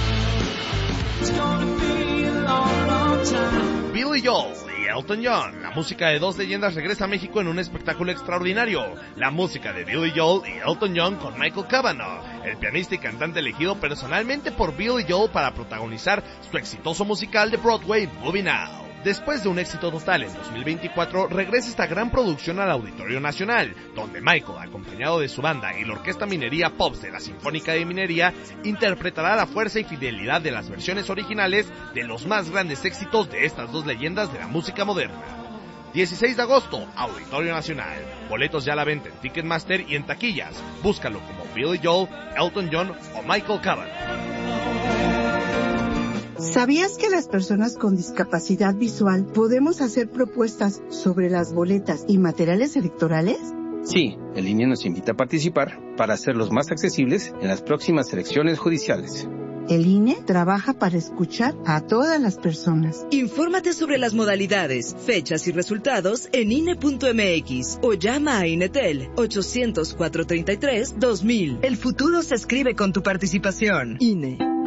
Billy Joel y Elton John. La música de dos leyendas regresa a México en un espectáculo extraordinario. La música de Billy Joel y Elton John con Michael Cavanaugh, el pianista y cantante elegido personalmente por Billy Joel para protagonizar su exitoso musical de Broadway, Moving Out. Después de un éxito total en dos mil veinticuatro, regresa esta gran producción al Auditorio Nacional, donde Michael, acompañado de su banda y la Orquesta Minería Pops de la Sinfónica de Minería, interpretará la fuerza y fidelidad de las versiones originales de los más grandes éxitos de estas dos leyendas de la música moderna. dieciséis de agosto, Auditorio Nacional. Boletos ya a la venta en Ticketmaster y en taquillas. Búscalo como Billy Joel, Elton John o Michael Cavanaugh. ¿Sabías que las personas con discapacidad visual podemos hacer propuestas sobre las boletas y materiales electorales? Sí, el I N E nos invita a participar para hacerlos más accesibles en las próximas elecciones judiciales. El I N E trabaja para escuchar a todas las personas. Infórmate sobre las modalidades, fechas y resultados en I N E punto M X o llama a Inetel ochocientos, cuatrocientos treinta y tres, dos mil. El futuro se escribe con tu participación. I N E.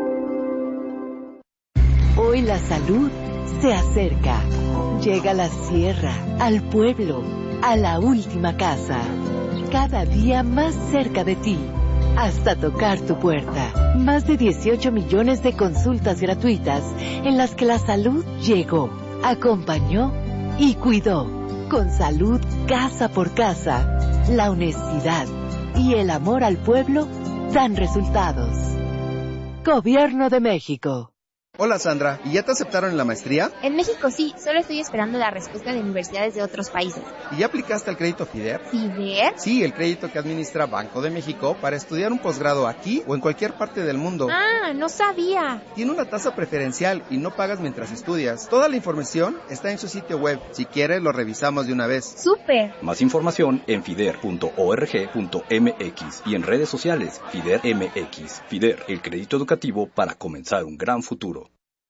Hoy la salud se acerca. Llega a la sierra, al pueblo, a la última casa. Cada día más cerca de ti, hasta tocar tu puerta. Más de dieciocho millones de consultas gratuitas en las que la salud llegó, acompañó y cuidó. Con salud casa por casa, la honestidad y el amor al pueblo dan resultados. Gobierno de México. Hola Sandra, ¿y ya te aceptaron en la maestría? En México sí, solo estoy esperando la respuesta de universidades de otros países. ¿Y ya aplicaste al crédito FIDER? ¿FIDER? Sí, el crédito que administra Banco de México para estudiar un posgrado aquí o en cualquier parte del mundo. Ah, no sabía. Tiene una tasa preferencial y no pagas mientras estudias. Toda la información está en su sitio web. Si quieres, lo revisamos de una vez. ¡Súper! Más información en fider punto org punto m x y en redes sociales FIDER M X. FIDER, el crédito educativo para comenzar un gran futuro.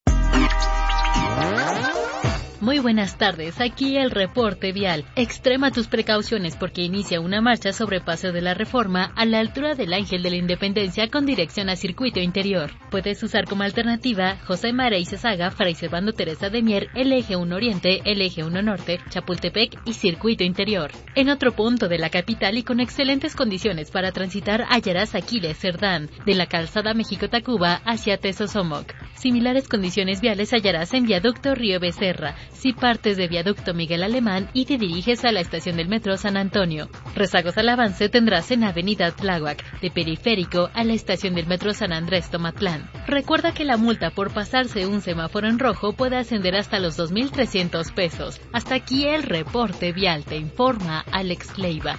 Muy buenas tardes, aquí el reporte vial. Extrema tus precauciones porque inicia una marcha sobre Paseo de la Reforma a la altura del Ángel de la Independencia con dirección a Circuito Interior. Puedes usar como alternativa José María Izazaga, Fray Servando Teresa de Mier, el Eje uno Oriente, el Eje uno Norte, Chapultepec y Circuito Interior. En otro punto de la capital y con excelentes condiciones para transitar hallarás Aquiles Cerdán, de la calzada México-Tacuba hacia Tezosomoc. Similares condiciones viales hallarás en Viaducto Río Becerra, si partes de Viaducto Miguel Alemán y te diriges a la estación del Metro San Antonio. Rezagos al avance tendrás en Avenida Tláhuac, de Periférico a la estación del Metro San Andrés Tomatlán. Recuerda que la multa por pasarse un semáforo en rojo puede ascender hasta los dos mil trescientos pesos. Hasta aquí el reporte vial, te informa Alex Leiva.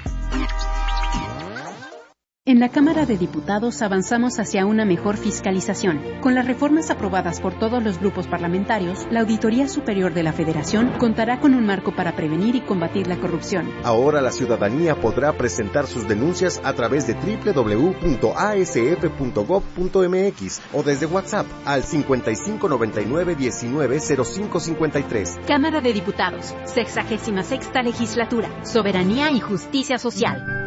En la Cámara de Diputados avanzamos hacia una mejor fiscalización. Con las reformas aprobadas por todos los grupos parlamentarios, la Auditoría Superior de la Federación contará con un marco para prevenir y combatir la corrupción. Ahora la ciudadanía podrá presentar sus denuncias a través de doble u doble u doble u punto a s f punto gob punto m x o desde WhatsApp al cincuenta y cinco noventa y nueve diecinueve cero cinco cincuenta y tres. Cámara de Diputados, sexagésima sexta legislatura, soberanía y justicia social.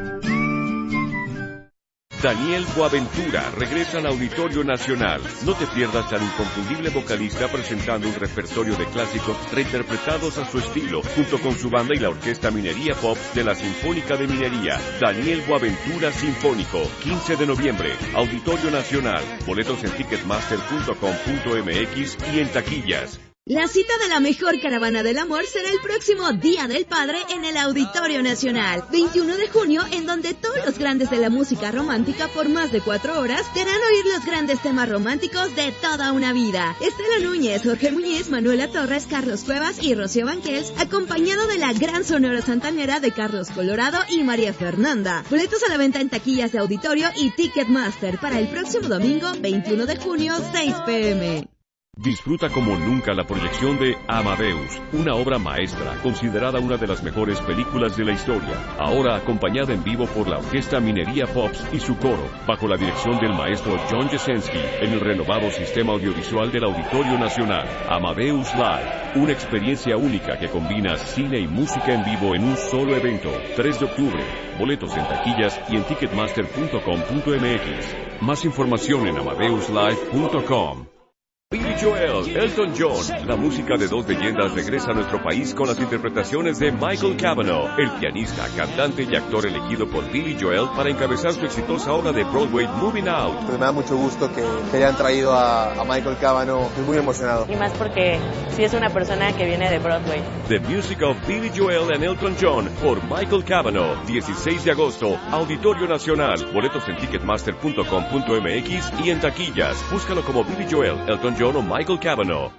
Daniel Boaventura regresa al Auditorio Nacional. No te pierdas al inconfundible vocalista presentando un repertorio de clásicos reinterpretados a su estilo, junto con su banda y la Orquesta Minería Pop de la Sinfónica de Minería. Daniel Boaventura Sinfónico, quince de noviembre, Auditorio Nacional. Boletos en ticketmaster punto com punto m x y en taquillas. La cita de la mejor caravana del amor será el próximo Día del Padre en el Auditorio Nacional, veintiuno de junio, en donde todos los grandes de la música romántica por más de cuatro horas te harán oír los grandes temas románticos de toda una vida. Estela Núñez, Jorge Muñiz, Manuela Torres, Carlos Cuevas y Rocío Banquels, acompañado de la gran sonora santanera de Carlos Colorado y María Fernanda. Boletos a la venta en taquillas de auditorio y Ticketmaster para el próximo domingo, veintiuno de junio, seis pe eme. Disfruta como nunca la proyección de Amadeus, una obra maestra, considerada una de las mejores películas de la historia, ahora acompañada en vivo por la Orquesta Minería Pops y su coro, bajo la dirección del maestro John Jasenski, en el renovado sistema audiovisual del Auditorio Nacional. Amadeus Live, una experiencia única que combina cine y música en vivo en un solo evento. tres de octubre, boletos en taquillas y en ticketmaster punto com punto eme equis. Más información en amadeus live punto com. Billy Joel, Elton John, la música de dos leyendas regresa a nuestro país con las interpretaciones de Michael Cavanaugh, el pianista, cantante y actor elegido por Billy Joel para encabezar su exitosa obra de Broadway Moving Out. Pues me da mucho gusto que, que hayan traído a, a Michael Cavanaugh, estoy muy emocionado. Y más porque sí es una persona que viene de Broadway. The Music of Billy Joel and Elton John por Michael Cavanaugh, dieciséis de agosto, Auditorio Nacional, boletos en ticketmaster punto com punto eme equis y en taquillas. Búscalo como Billy Joel, Elton John o Michael Cavanaugh.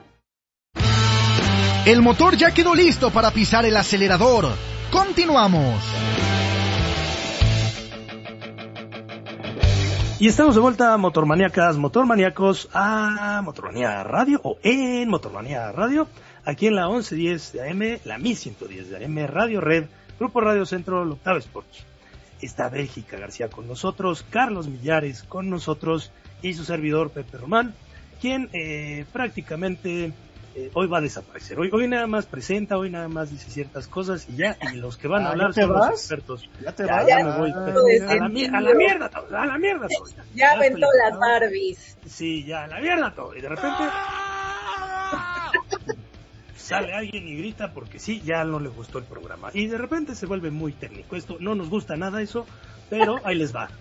El motor ya quedó listo para pisar el acelerador. Continuamos. Y estamos de vuelta, motormaníacas, motormaníacos, a Motormanía Radio o en Motormanía Radio, aquí en la once diez de A M, la mil ciento diez de A M, Radio Red, Grupo Radio Centro, Octava Sports. Está Bélgica García con nosotros, Carlos Millares con nosotros y su servidor Pepe Román, quien eh, prácticamente eh, hoy va a desaparecer. Hoy, hoy nada más presenta, hoy nada más dice ciertas cosas y ya, y los que van a Ah, hablar ¿ya te son vas? los expertos. Ya te ya, vas. ya me voy. Ah, pero a, la, mi- a la mierda todo, a la mierda todo. Ya, Ya estoy aventó las enfadado. Barbies. Sí, ya, a la mierda todo. Y de repente sale alguien y grita porque sí, ya no le gustó el programa. Y de repente se vuelve muy técnico. Esto no nos gusta nada eso, pero ahí les va.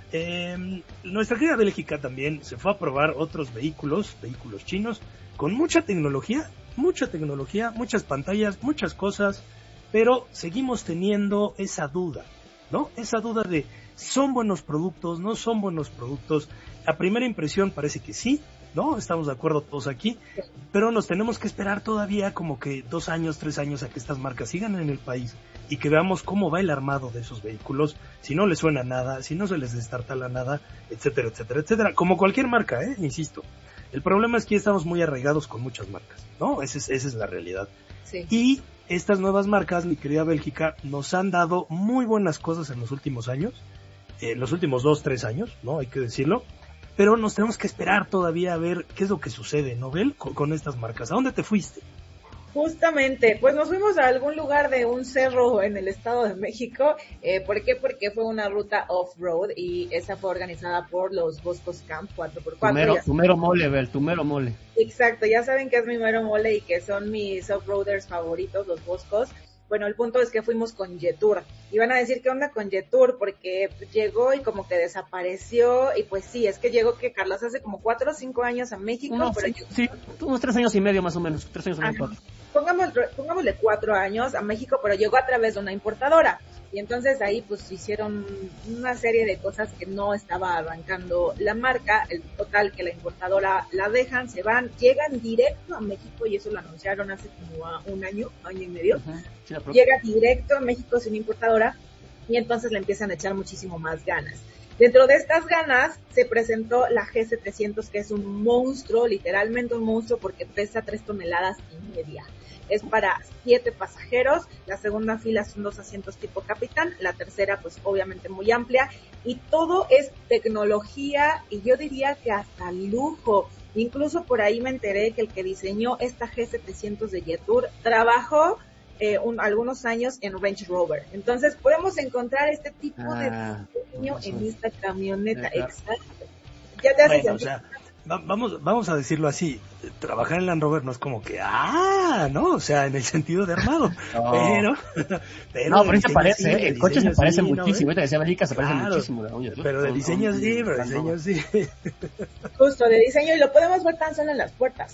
Eh, nuestra querida Bélgica también se fue a probar otros vehículos, vehículos chinos, con mucha tecnología, mucha tecnología, muchas pantallas, muchas cosas, pero seguimos teniendo esa duda, ¿no? Esa duda de, ¿son buenos productos? ¿No son buenos productos? A primera impresión parece que sí, ¿no? Estamos de acuerdo todos aquí, pero nos tenemos que esperar todavía como que dos años, tres años a que estas marcas sigan en el país y que veamos cómo va el armado de esos vehículos, si no les suena nada, si no se les destartala nada, etcétera, etcétera, etcétera. Como cualquier marca, ¿eh? Insisto. El problema es que estamos muy arraigados con muchas marcas, ¿no? Esa es, esa es la realidad. Sí. Y estas nuevas marcas, mi querida Bélgica, nos han dado muy buenas cosas en los últimos años, en los últimos dos, tres años, ¿no? Hay que decirlo. Pero nos tenemos que esperar todavía a ver qué es lo que sucede, ¿no, Bel? Con, con estas marcas. ¿A dónde te fuiste? Justamente, pues nos fuimos a algún lugar de un cerro en el Estado de México. Eh, ¿Por qué? Porque fue una ruta off-road y esa fue organizada por los Boscos Camp cuatro por cuatro. Tu mero, Ya- tu mero mole, Bel, tu mero mole. Exacto, ya saben que es mi mero mole y que son mis off-roaders favoritos, los Boscos. Bueno, el punto es que fuimos con Jetour. Y van a decir, ¿qué onda con Jetour? Porque llegó y como que desapareció. Y pues sí, es que llegó, que Carlos, hace como cuatro o cinco años a México. Unos, pero sí, sí, unos tres años y medio más o menos, tres años y medio, cuatro. Pongámosle, pongámosle cuatro años a México, pero llegó a través de una importadora. Y entonces ahí pues hicieron una serie de cosas que no estaba arrancando la marca. El total que la importadora la dejan, se van, llegan directo a México, y eso lo anunciaron hace como a un año, año y medio. Ajá, sí, la pro- Llega directo a México sin importadora y entonces le empiezan a echar muchísimo más ganas. Dentro de estas ganas se presentó la G C trescientos, que es un monstruo, literalmente un monstruo, porque pesa tres toneladas y media. Es para siete pasajeros, la segunda fila son dos asientos tipo capitán, la tercera pues obviamente muy amplia, y todo es tecnología, y yo diría que hasta lujo. Incluso por ahí me enteré que el que diseñó esta G setecientos de Jetour trabajó eh, un, algunos años en Range Rover. Entonces podemos encontrar este tipo Ah, de diseño razón. en esta camioneta. Ajá. Exacto. Ya te hace Bueno, o sentir- sea, va- vamos, vamos a decirlo así. Trabajar en Land Rover no es como que, ah, ¿no? O sea, en el sentido de armado. No. Pero, pero No, de pero ahí se diseño parece, sí, ¿eh? de El coche se diseño parece sí, ¿no, muchísimo. eh? Ahorita decía Bélgica, se parece Claro, muchísimo. Oye, pero de son- diseño son- sí, pero de Land diseño Rover. sí. Justo, de diseño, y lo podemos ver tan solo en las puertas.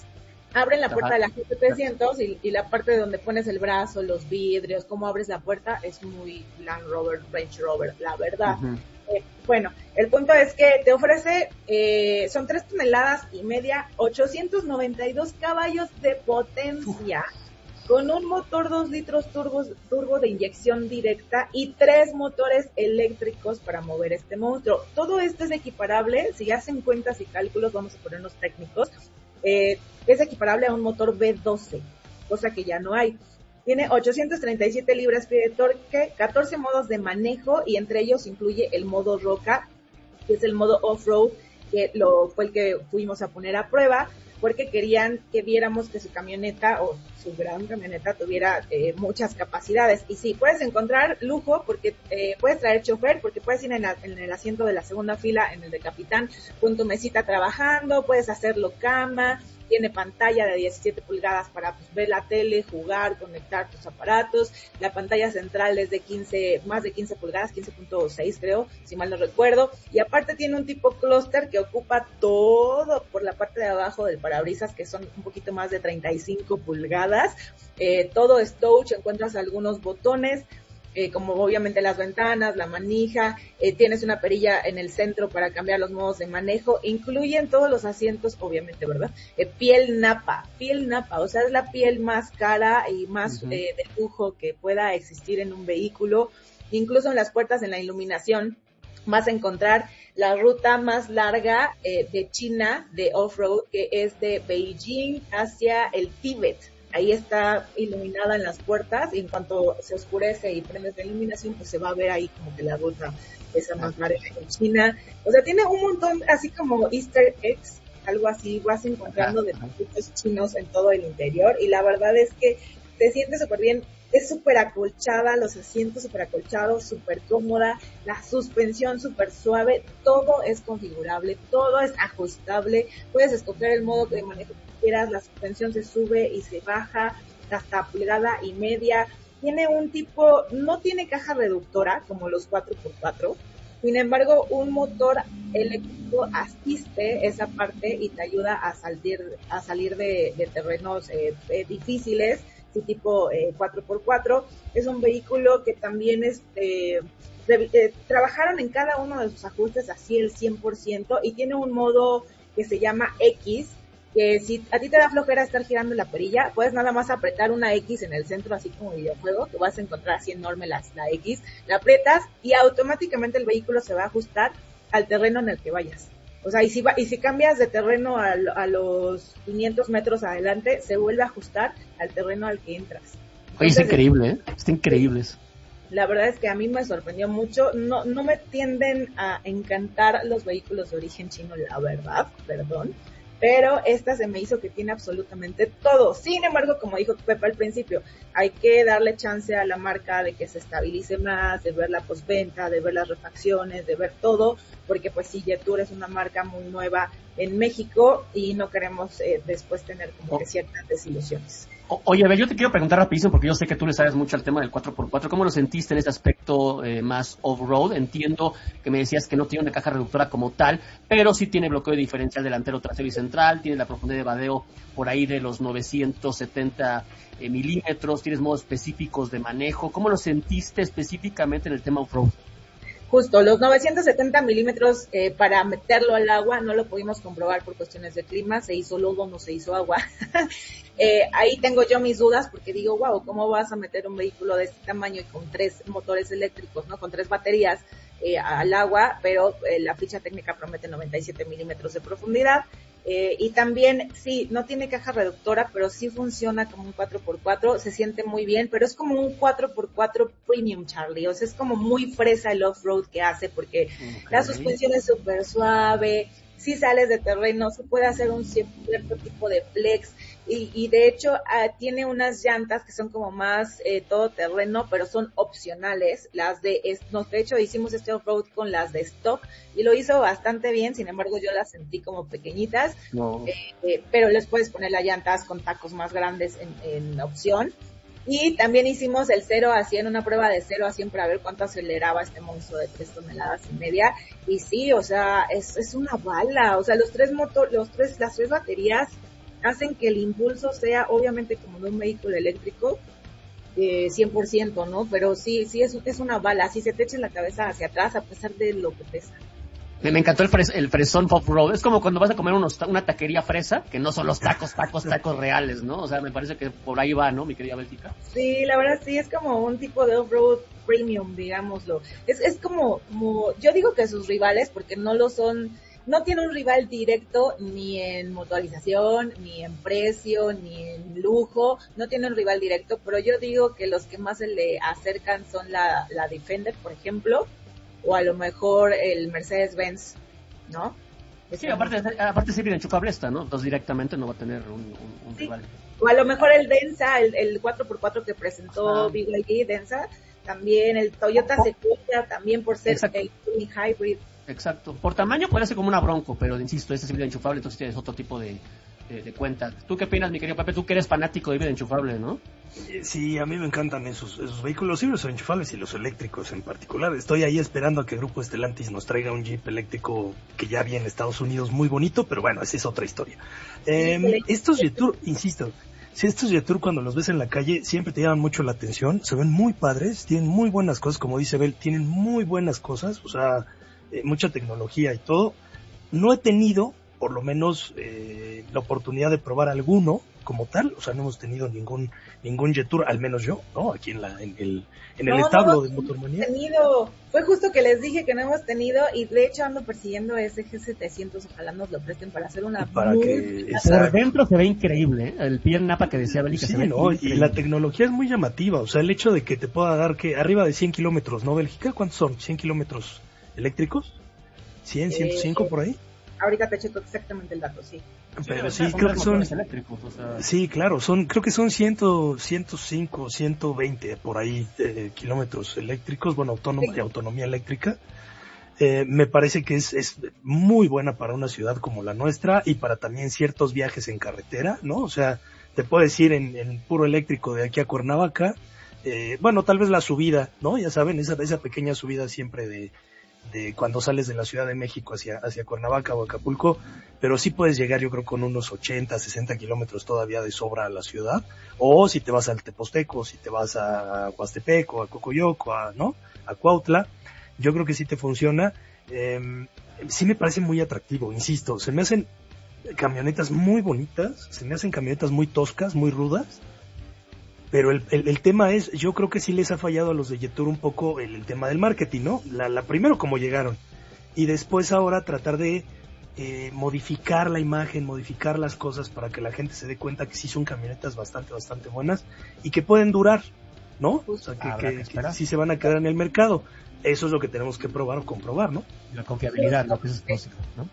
Abren la puerta Ajá. de la G T trescientos y, y la parte de donde pones el brazo, los vidrios, cómo abres la puerta, es muy Land Rover, Range Rover, la verdad. Ujú. Eh, bueno, el punto es que te ofrece, eh, son tres toneladas y media, ochocientos noventa y dos caballos de potencia, con un motor dos litros turbos, turbo de inyección directa y tres motores eléctricos para mover este monstruo. Todo esto es equiparable, si hacen cuentas y cálculos, vamos a ponernos técnicos, eh, es equiparable a un motor V doce, cosa que ya no hay. Tiene ochocientos treinta y siete libras-pie de torque, catorce modos de manejo y entre ellos incluye el modo roca, que es el modo off-road, que lo, fue el que fuimos a poner a prueba, porque querían que viéramos que su camioneta o su gran camioneta tuviera eh, muchas capacidades. Y sí, puedes encontrar lujo porque eh, puedes traer chofer, porque puedes ir en, la, en el asiento de la segunda fila, en el de capitán, con tu mesita trabajando, puedes hacerlo cama, tiene pantalla de diecisiete pulgadas para pues, ver la tele, jugar, conectar tus aparatos. La pantalla central es de quince, más de quince pulgadas, quince punto seis creo, si mal no recuerdo. Y aparte tiene un tipo clúster que ocupa todo por la parte de abajo del parabrisas, que son un poquito más de treinta y cinco pulgadas. Eh, todo es touch, encuentras algunos botones, Eh, como obviamente las ventanas, la manija, eh, tienes una perilla en el centro para cambiar los modos de manejo, incluyen todos los asientos, obviamente, ¿verdad? Eh, piel napa, piel napa, o sea, es la piel más cara y más uh-huh. eh, de lujo que pueda existir en un vehículo. Incluso en las puertas, en la iluminación, vas a encontrar la ruta más larga eh, de China, de off-road, que es de Beijing hacia el Tíbet. Ahí está iluminada en las puertas y en cuanto se oscurece y prendes la iluminación, pues se va a ver ahí como que la ruta esa más larga en China. O sea, tiene un montón, así como Easter eggs, algo así, vas encontrando de productos chinos en todo el interior y la verdad es que te sientes súper bien. Es súper acolchada, los asientos súper acolchados, súper cómoda, la suspensión súper suave, todo es configurable, todo es ajustable, puedes escoger el modo de manejo que quieras, la suspensión se sube y se baja hasta pulgada y media, tiene un tipo, no tiene caja reductora como los cuatro por cuatro, sin embargo un motor eléctrico asiste esa parte y te ayuda a salir, a salir de, de terrenos eh, eh, difíciles, sí, tipo eh, cuatro por cuatro, es un vehículo que también es, eh, de, eh, trabajaron en cada uno de sus ajustes así el cien por ciento y tiene un modo que se llama X, que si a ti te da flojera estar girando la perilla, puedes nada más apretar una X en el centro, así como videojuego, que vas a encontrar así enorme la, la X, la aprietas y automáticamente el vehículo se va a ajustar al terreno en el que vayas. O sea, y si, va, y si cambias de terreno a, a los quinientos metros adelante, se vuelve a ajustar al terreno al que entras. Oye, Entonces, es increíble, ¿eh? Está increíble eso. La verdad es que a mí me sorprendió mucho. No, no me tienden a encantar los vehículos de origen chino, la verdad, perdón. Pero esta se me hizo que tiene absolutamente todo. Sin embargo, como dijo Pepe al principio, hay que darle chance a la marca de que se estabilice más, de ver la postventa, de ver las refacciones, de ver todo, porque pues sí, Jetour es una marca muy nueva en México y no queremos eh, después tener como que ciertas desilusiones. O, oye, a ver, yo te quiero preguntar rapidísimo, porque yo sé que tú le sabes mucho al tema del cuatro por cuatro. ¿Cómo lo sentiste en este aspecto eh, más off-road? Entiendo que me decías que no tiene una caja reductora como tal, pero sí tiene bloqueo de diferencial delantero, trasero y central, tiene la profundidad de vadeo por ahí de los novecientos setenta eh, milímetros, tienes modos específicos de manejo. ¿Cómo lo sentiste específicamente en el tema off-road? Justo, los novecientos setenta milímetros eh, para meterlo al agua no lo pudimos comprobar por cuestiones de clima, se hizo lodo, no se hizo agua. eh, ahí tengo yo mis dudas porque digo, wow, ¿cómo vas a meter un vehículo de este tamaño y con tres motores eléctricos, no, con tres baterías eh, al agua? Pero eh, la ficha técnica promete noventa y siete milímetros de profundidad. Eh, y también, sí, no tiene caja reductora, pero sí funciona como un cuatro por cuatro, se siente muy bien, pero es como un cuatro por cuatro premium, Charlie, o sea, es como muy fresa el off-road que hace, porque okay. La suspensión es súper suave, si sales de terreno, se puede hacer un cierto tipo de flex, y, y de hecho uh, tiene unas llantas que son como más eh, todoterreno, pero son opcionales, las de, no, de hecho hicimos este off-road con las de stock, y lo hizo bastante bien, sin embargo yo las sentí como pequeñitas, no. eh, eh, pero les puedes poner las llantas con tacos más grandes en, en opción. Y también hicimos el cero a cien, una prueba de cero a cien para ver cuánto aceleraba este monstruo de tres toneladas y media. Y sí, o sea, es, es una bala. O sea, los tres motor, los tres, las tres baterías hacen que el impulso sea obviamente como de un vehículo eléctrico, eh, cien por ciento, ¿no? Pero sí, sí es, es una bala, si se te echa en la cabeza hacia atrás a pesar de lo que pesa. Me, me encantó el, fres, el fresón off-road. Es como cuando vas a comer unos, una taquería fresa, que no son los tacos, tacos, tacos reales, ¿no? O sea, me parece que por ahí va, ¿no, mi querida Bélgica? Sí, la verdad sí, es como un tipo de off-road premium, digámoslo. Es, es como, como, yo digo que sus rivales, porque no lo son, no tiene un rival directo ni en motorización, ni en precio, ni en lujo, no tiene un rival directo, pero yo digo que los que más se le acercan son la, la Defender, por ejemplo, o a lo mejor el Mercedes-Benz, ¿no? Sí, aparte, aparte sí bien enchufable está, ¿no? Entonces directamente no va a tener un, un, un sí. rival. O a lo mejor el Denza, el, el cuatro por cuatro que presentó Ah. B Y D, Denza, también el Toyota Sequoia, también por ser Exacto. el hybrid. Exacto. Por tamaño parece como una Bronco, pero insisto, este es híbrido enchufable, entonces tienes otro tipo de, de, de cuenta. ¿Tú qué opinas, mi querido Pepe? Tú que eres fanático de híbrido enchufable, ¿no? Sí, a mí me encantan esos, esos vehículos híbridos enchufables y los eléctricos en particular. Estoy ahí esperando a que Grupo Stellantis nos traiga un Jeep eléctrico que ya viene en Estados Unidos muy bonito, pero bueno, esa es otra historia. Eh, estos Jetour, insisto, si estos Jetour cuando los ves en la calle siempre te llaman mucho la atención, se ven muy padres, tienen muy buenas cosas, como dice Bel, tienen muy buenas cosas, o sea, eh, mucha tecnología y todo. No he tenido, por lo menos, eh, la oportunidad de probar alguno como tal, o sea, no hemos tenido ningún ningún Jetour, al menos yo, ¿no? Aquí en la en el en el no, establo no, de Motormanía. Tenido, fue justo que les dije que no hemos tenido, y de hecho ando persiguiendo ese G setecientos, ojalá nos lo presten para hacer una para muy... que por dentro se ve increíble, ¿eh? El Pierre Napa que decía Beli que sí, se ve no, increíble. Y la tecnología es muy llamativa, o sea, el hecho de que te pueda dar que arriba de cien kilómetros, ¿no, Bélgica? ¿Cuántos son? ¿cien kilómetros eléctricos? ¿cien, ciento cinco eh, por ahí? Ahorita te checo exactamente el dato, sí. Pero sí, sí, creo que son... eléctricos, o sea... Sí, claro, son, creo que son cien, ciento cinco, ciento veinte por ahí eh, kilómetros eléctricos, bueno, autónoma, sí. autonomía eléctrica. Eh, me parece que es, es muy buena para una ciudad como la nuestra y para también ciertos viajes en carretera, ¿no? O sea, te puedes ir en, en puro eléctrico de aquí a Cuernavaca, eh, bueno, tal vez la subida, ¿no? Ya saben, esa, esa pequeña subida siempre de... de cuando sales de la Ciudad de México hacia, hacia Cuernavaca o Acapulco, pero sí puedes llegar yo creo con unos ochenta, sesenta kilómetros todavía de sobra a la ciudad, o si te vas al Teposteco, si te vas a Huastepec o a Cocoyoco, a, ¿no? a Cuautla, yo creo que sí te funciona. Eh, sí me parece muy atractivo, insisto, se me hacen camionetas muy bonitas, se me hacen camionetas muy toscas, muy rudas, pero el, el, el tema es, yo creo que sí les ha fallado a los de Jetour un poco el, el tema del marketing, ¿no? La, la primero como llegaron, y después ahora tratar de eh, modificar la imagen, modificar las cosas para que la gente se dé cuenta que sí son camionetas bastante, bastante buenas y que pueden durar, ¿no? O sea, que, que, que, que sí se van a quedar en el mercado. Eso es lo que tenemos que probar o comprobar, ¿no? La confiabilidad, ¿no? Que es básico, ¿no?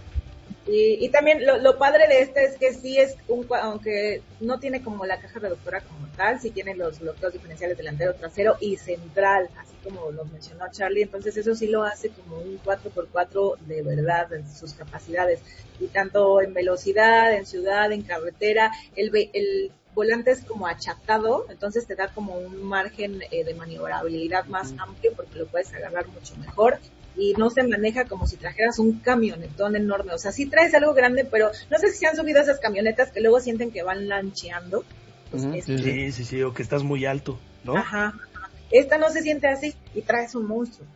Y, y también lo, lo padre de este es que sí es un, aunque no tiene como la caja reductora como tal, sí tiene los bloqueos diferenciales delantero, trasero y central, así como lo mencionó Charlie, entonces eso sí lo hace como un cuatro por cuatro de verdad en sus capacidades, y tanto en velocidad, en ciudad, en carretera, el, el volante es como achatado, entonces te da como un margen eh, de maniobrabilidad más uh-huh. amplio porque lo puedes agarrar mucho mejor. Y no se maneja como si trajeras un camionetón enorme, o sea, sí traes algo grande, pero no sé si se han subido esas camionetas que luego sienten que van lancheando. Pues uh-huh. este, sí, sí, sí, o que estás muy alto, ¿no? Ajá, ajá, esta no se siente así y traes un monstruo.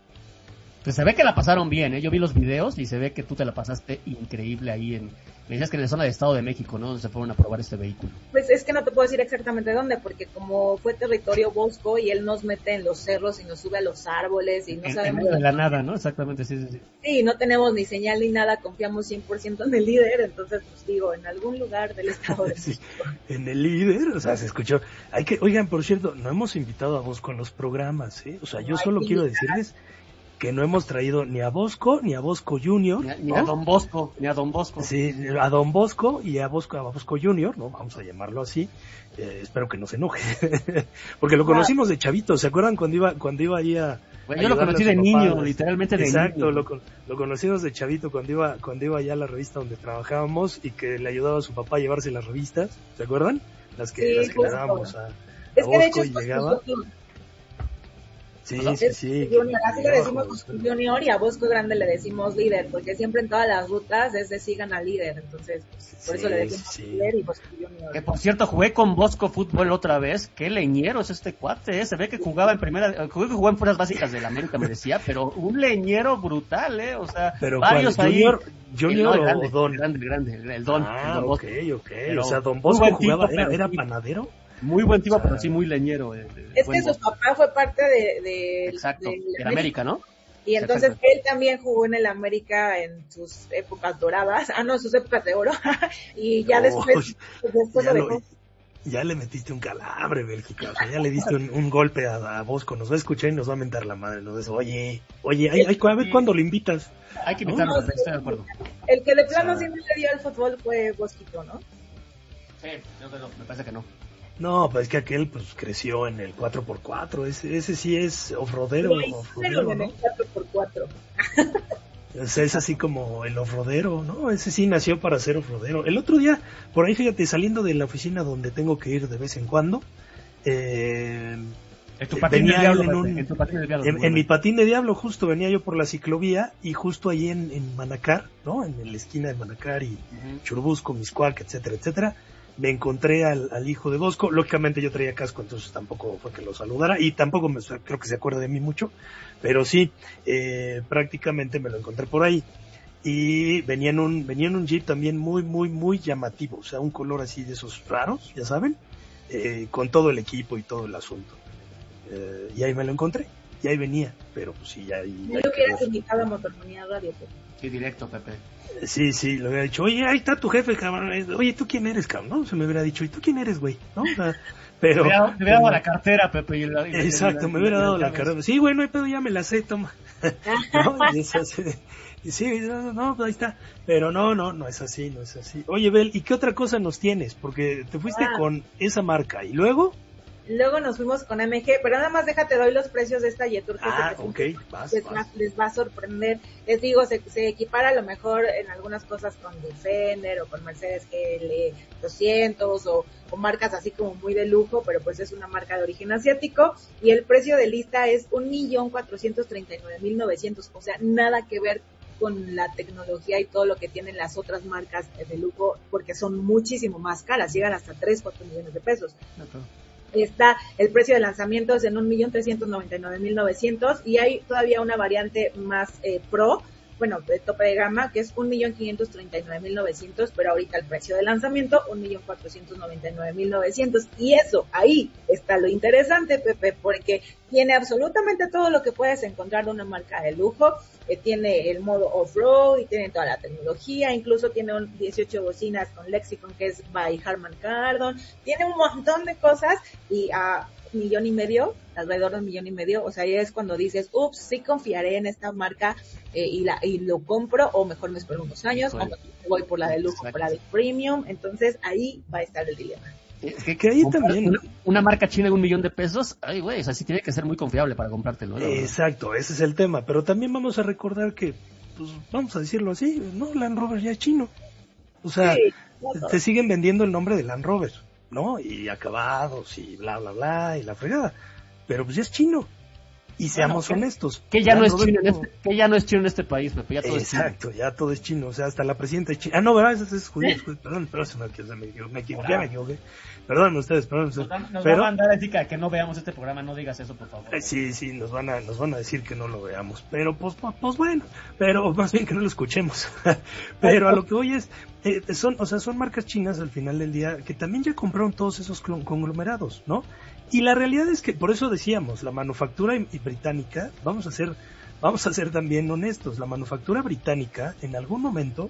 Pues se ve que la pasaron bien, ¿eh? Yo vi los videos y se ve que tú te la pasaste increíble ahí en... Me decías que en la zona de Estado de México, ¿no? Donde se fueron a probar este vehículo. Pues es que no te puedo decir exactamente dónde, porque como fue territorio Bosco y él nos mete en los cerros y nos sube a los árboles y no en, sabemos... En medio de la nada, ¿no? Exactamente, sí, sí, sí. Sí, no tenemos ni señal ni nada, confiamos cien por ciento en el líder, entonces pues digo, en algún lugar del Estado de México. Sí, en el líder, o sea, se escuchó... Hay que, oigan, por cierto, no hemos invitado a Bosco en los programas, ¿eh? O sea, yo solo quiero decirles... que no hemos traído ni a Bosco, ni a Bosco Junior, ni a, ¿no? ni a Don Bosco, ni a Don Bosco. Sí, a Don Bosco y a Bosco, a Bosco Junior, ¿no? Vamos a llamarlo así. Eh, espero que no se enoje. Porque lo conocimos de chavito, ¿se acuerdan cuando iba cuando iba ahí a... Bueno, yo lo conocí de niño, papás? literalmente de Exacto, niño. Exacto, lo, lo conocimos de chavito cuando iba cuando iba allá a la revista donde trabajábamos y que le ayudaba a su papá a llevarse las revistas, ¿se acuerdan? Las que, sí, las que le dábamos a, a es Bosco que de hecho y llegaba... Sí, ¿no? sí, sí. Junior, así le decimos Bosco Junior y a Bosco Grande le decimos líder, porque siempre en todas las rutas es de sigan al líder, entonces pues, por Sí, eso le decimos sí. líder y Bosco Junior. Que por cierto, jugué con Bosco Fútbol otra vez. Qué leñero es este cuate, ¿eh? Se ve que jugaba en primera, jugó que jugó en fuerzas básicas del América, me decía, pero un leñero brutal, ¿eh? O sea, pero varios ¿cuál? ahí. Junior, Junior el, no, el o grande, Don. El grande, el grande, el, el Don. Ah, el don ok, Bosco. ok. Pero o sea, Don muy Bosco buen jugaba, tipo, era, pero era sí, panadero. Muy buen tipo, O sea, pero sí muy leñero. Eh, Es que su papá fue parte de, de Exacto, del del América, ¿no? Y entonces Exacto. él también jugó en el América en sus épocas doradas, ah no, sus épocas de oro, y ya Oh, después, después ya lo lo- dejó. Ya le metiste un calabre, Bélgica. O sea, ya le diste un, un golpe a, a Bosco. Nos va a escuchar y nos va a mentar la madre. Nos dice, oye, oye, ay, ay, a ver cuándo lo invitas. Hay que ¿No? invitarlo, estoy de acuerdo. El que de plano O sea, sí no le dio al fútbol fue Bosquito, ¿no? Sí, yo creo, me parece que no. No, pues es que aquel pues creció en el cuatro por cuatro. Ese, ese sí es off-roadero. Lo off-roadero, hicieron en ¿no? el cuatro por cuatro. O sea, es así como el off-roadero, ¿no? Ese sí nació para ser off-roadero. El otro día, por ahí, fíjate, saliendo de la oficina donde tengo que ir de vez en cuando, eh, En tu patín venía de diablo, él en, un- en tu patín de diablo, en- muy en mi bueno. patín de diablo, justo venía yo por la ciclovía y justo ahí en, en Manacar, ¿no? En la esquina de Manacar y Churubusco, Miscuac, etcétera, etcétera, me encontré al, al hijo de Bosco. Lógicamente yo traía casco, entonces tampoco fue que lo saludara y tampoco me, creo que se acuerda de mí mucho, pero sí, eh, prácticamente me lo encontré por ahí. Y venía en un, venía en un Jeep también muy, muy, muy llamativo, o sea, un color así de esos raros, ya saben, eh, con todo el equipo y todo el asunto. Eh, y ahí me lo encontré, y ahí venía, pero pues sí, ya ahí, Yo ahí lo hubieras quedó. invitado a Motormanía Radio, pues. Sí, directo, Pepe. Sí, sí, le hubiera dicho, oye, ahí está tu jefe, cabrón. Oye, ¿tú quién eres, cabrón? ¿No? Se me hubiera dicho, ¿y tú quién eres, güey? ¿No? O sea, pero... Te hubiera, te hubiera dado la cartera, Pepe. Y la, y la- Exacto, y la- me hubiera y dado la llaves. carrera. Sí, güey, no hay pedo, ya me la sé, toma. ¿No? Y es así de- y sí, no, no, pues ahí está. Pero no, no, no es así, no es así. Oye, Bel, ¿y qué otra cosa nos tienes? Porque te fuiste Ah. con esa marca y luego... Luego nos fuimos con M G, pero nada más déjate doy los precios de esta Yetur. que Ah, se- ok, vas, les, vas. va, les va a sorprender. Les digo, se, se equipara a lo mejor en algunas cosas con Defender o con Mercedes G L doscientos o, o marcas así como muy de lujo, pero pues es una marca de origen asiático y el precio de lista es un millón cuatrocientos treinta y nueve mil novecientos, o sea, nada que ver con la tecnología y todo lo que tienen las otras marcas de lujo, porque son muchísimo más caras, llegan hasta tres, cuatro millones de pesos. Está el precio de lanzamiento es en un millón trescientos noventa y nueve mil novecientos y hay todavía una variante más eh, pro, bueno, de tope de gama, que es un millón quinientos treinta y nueve mil novecientos, pero ahorita el precio de lanzamiento un millón cuatrocientos noventa y nueve mil novecientos y eso, ahí está lo interesante, Pepe, porque tiene absolutamente todo lo que puedes encontrar de una marca de lujo, eh, tiene el modo off-road y tiene toda la tecnología, incluso tiene un dieciocho bocinas con Lexicon que es by Harman Kardon, tiene un montón de cosas y a millón y medio, alrededor de un millón y medio, o sea, ahí es cuando dices, ups, sí confiaré en esta marca eh, y la y lo compro, o mejor me espero unos años, o voy por la de lujo, por la de premium, entonces ahí va a estar el dilema. Que, que ahí comprar también- Una, una marca china de un millón de pesos, ay, güey, o sea, sí tiene que ser muy confiable para comprártelo. ¿no? Exacto, ese es el tema, pero también vamos a recordar que, pues vamos a decirlo así, no, Land Rover ya es chino. O sea, Sí, claro. te siguen vendiendo el nombre de Land Rover, ¿no? Y acabados y bla, bla, bla, y la fregada. Pero pues ya es chino. Y seamos Bueno, que- honestos. Que ya no Land es Rover chino en no- este, que ya no es chino en este país, Pepe, ya todo es chino. Exacto, ya todo es chino, o sea, hasta la presidenta es china. Ah, no, ¿verdad? Ese es judío, es judío. Perdón, perdón, se me, se me equivoqué, me equivoqué, ya me equivoqué. Perdón ustedes, perdón ustedes. Nos, nos Pero, va a mandar a decir que, que no veamos este programa, no digas eso, por favor. eh, sí, sí, nos van a, nos van a decir que no lo veamos. Pero, pues, pues, pues bueno, pero más bien que no lo escuchemos. Pero a lo que voy es, eh, son, o sea, son marcas chinas al final del día que también ya compraron todos esos clon- conglomerados, ¿no? Y la realidad es que, por eso decíamos, la manufactura y- y británica, vamos a ser, vamos a ser también honestos, la manufactura británica en algún momento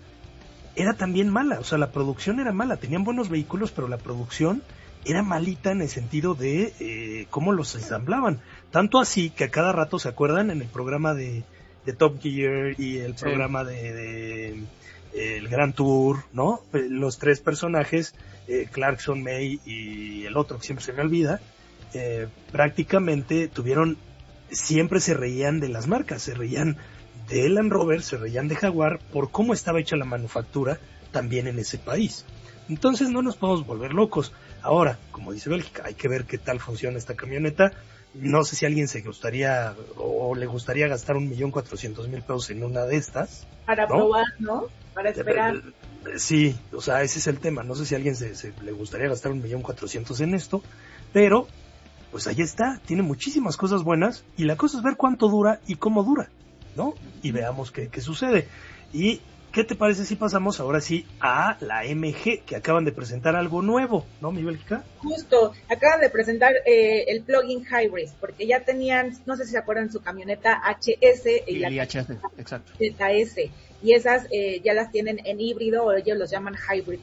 era también mala, o sea, la producción era mala, tenían buenos vehículos, pero la producción era malita en el sentido de eh, cómo los ensamblaban. Tanto así que a cada rato se acuerdan en el programa de, de Top Gear y el Sí. programa de, de eh, el Grand Tour, ¿no? Eh, Los tres personajes, eh, Clarkson, May y el otro que siempre se me olvida, eh, prácticamente tuvieron, siempre se reían de las marcas, se reían de Land Rover, se reían de Jaguar por cómo estaba hecha la manufactura, también en ese país. Entonces no nos podemos volver locos. Ahora, como dice Bélgica, hay que ver qué tal funciona esta camioneta. No sé si a alguien se gustaría o le gustaría gastar un millón cuatrocientos mil pesos en una de estas. Para ¿no? probar, ¿no? Para esperar. Sí, o sea, ese es el tema. No sé si a alguien se, se le gustaría gastar un millón cuatrocientos en esto, pero pues ahí está. Tiene muchísimas cosas buenas y la cosa es ver cuánto dura y cómo dura, ¿no? Y veamos qué, qué sucede. Y ¿qué te parece si pasamos ahora sí a la M G, que acaban de presentar algo nuevo, ¿no, mi Bélgica? Justo, acaban de presentar eh, el plug-in hybrid, porque ya tenían, no sé si se acuerdan, su camioneta H S y, y la H S, exacto. Z S, y esas eh, ya las tienen en híbrido, o ellos los llaman hybrid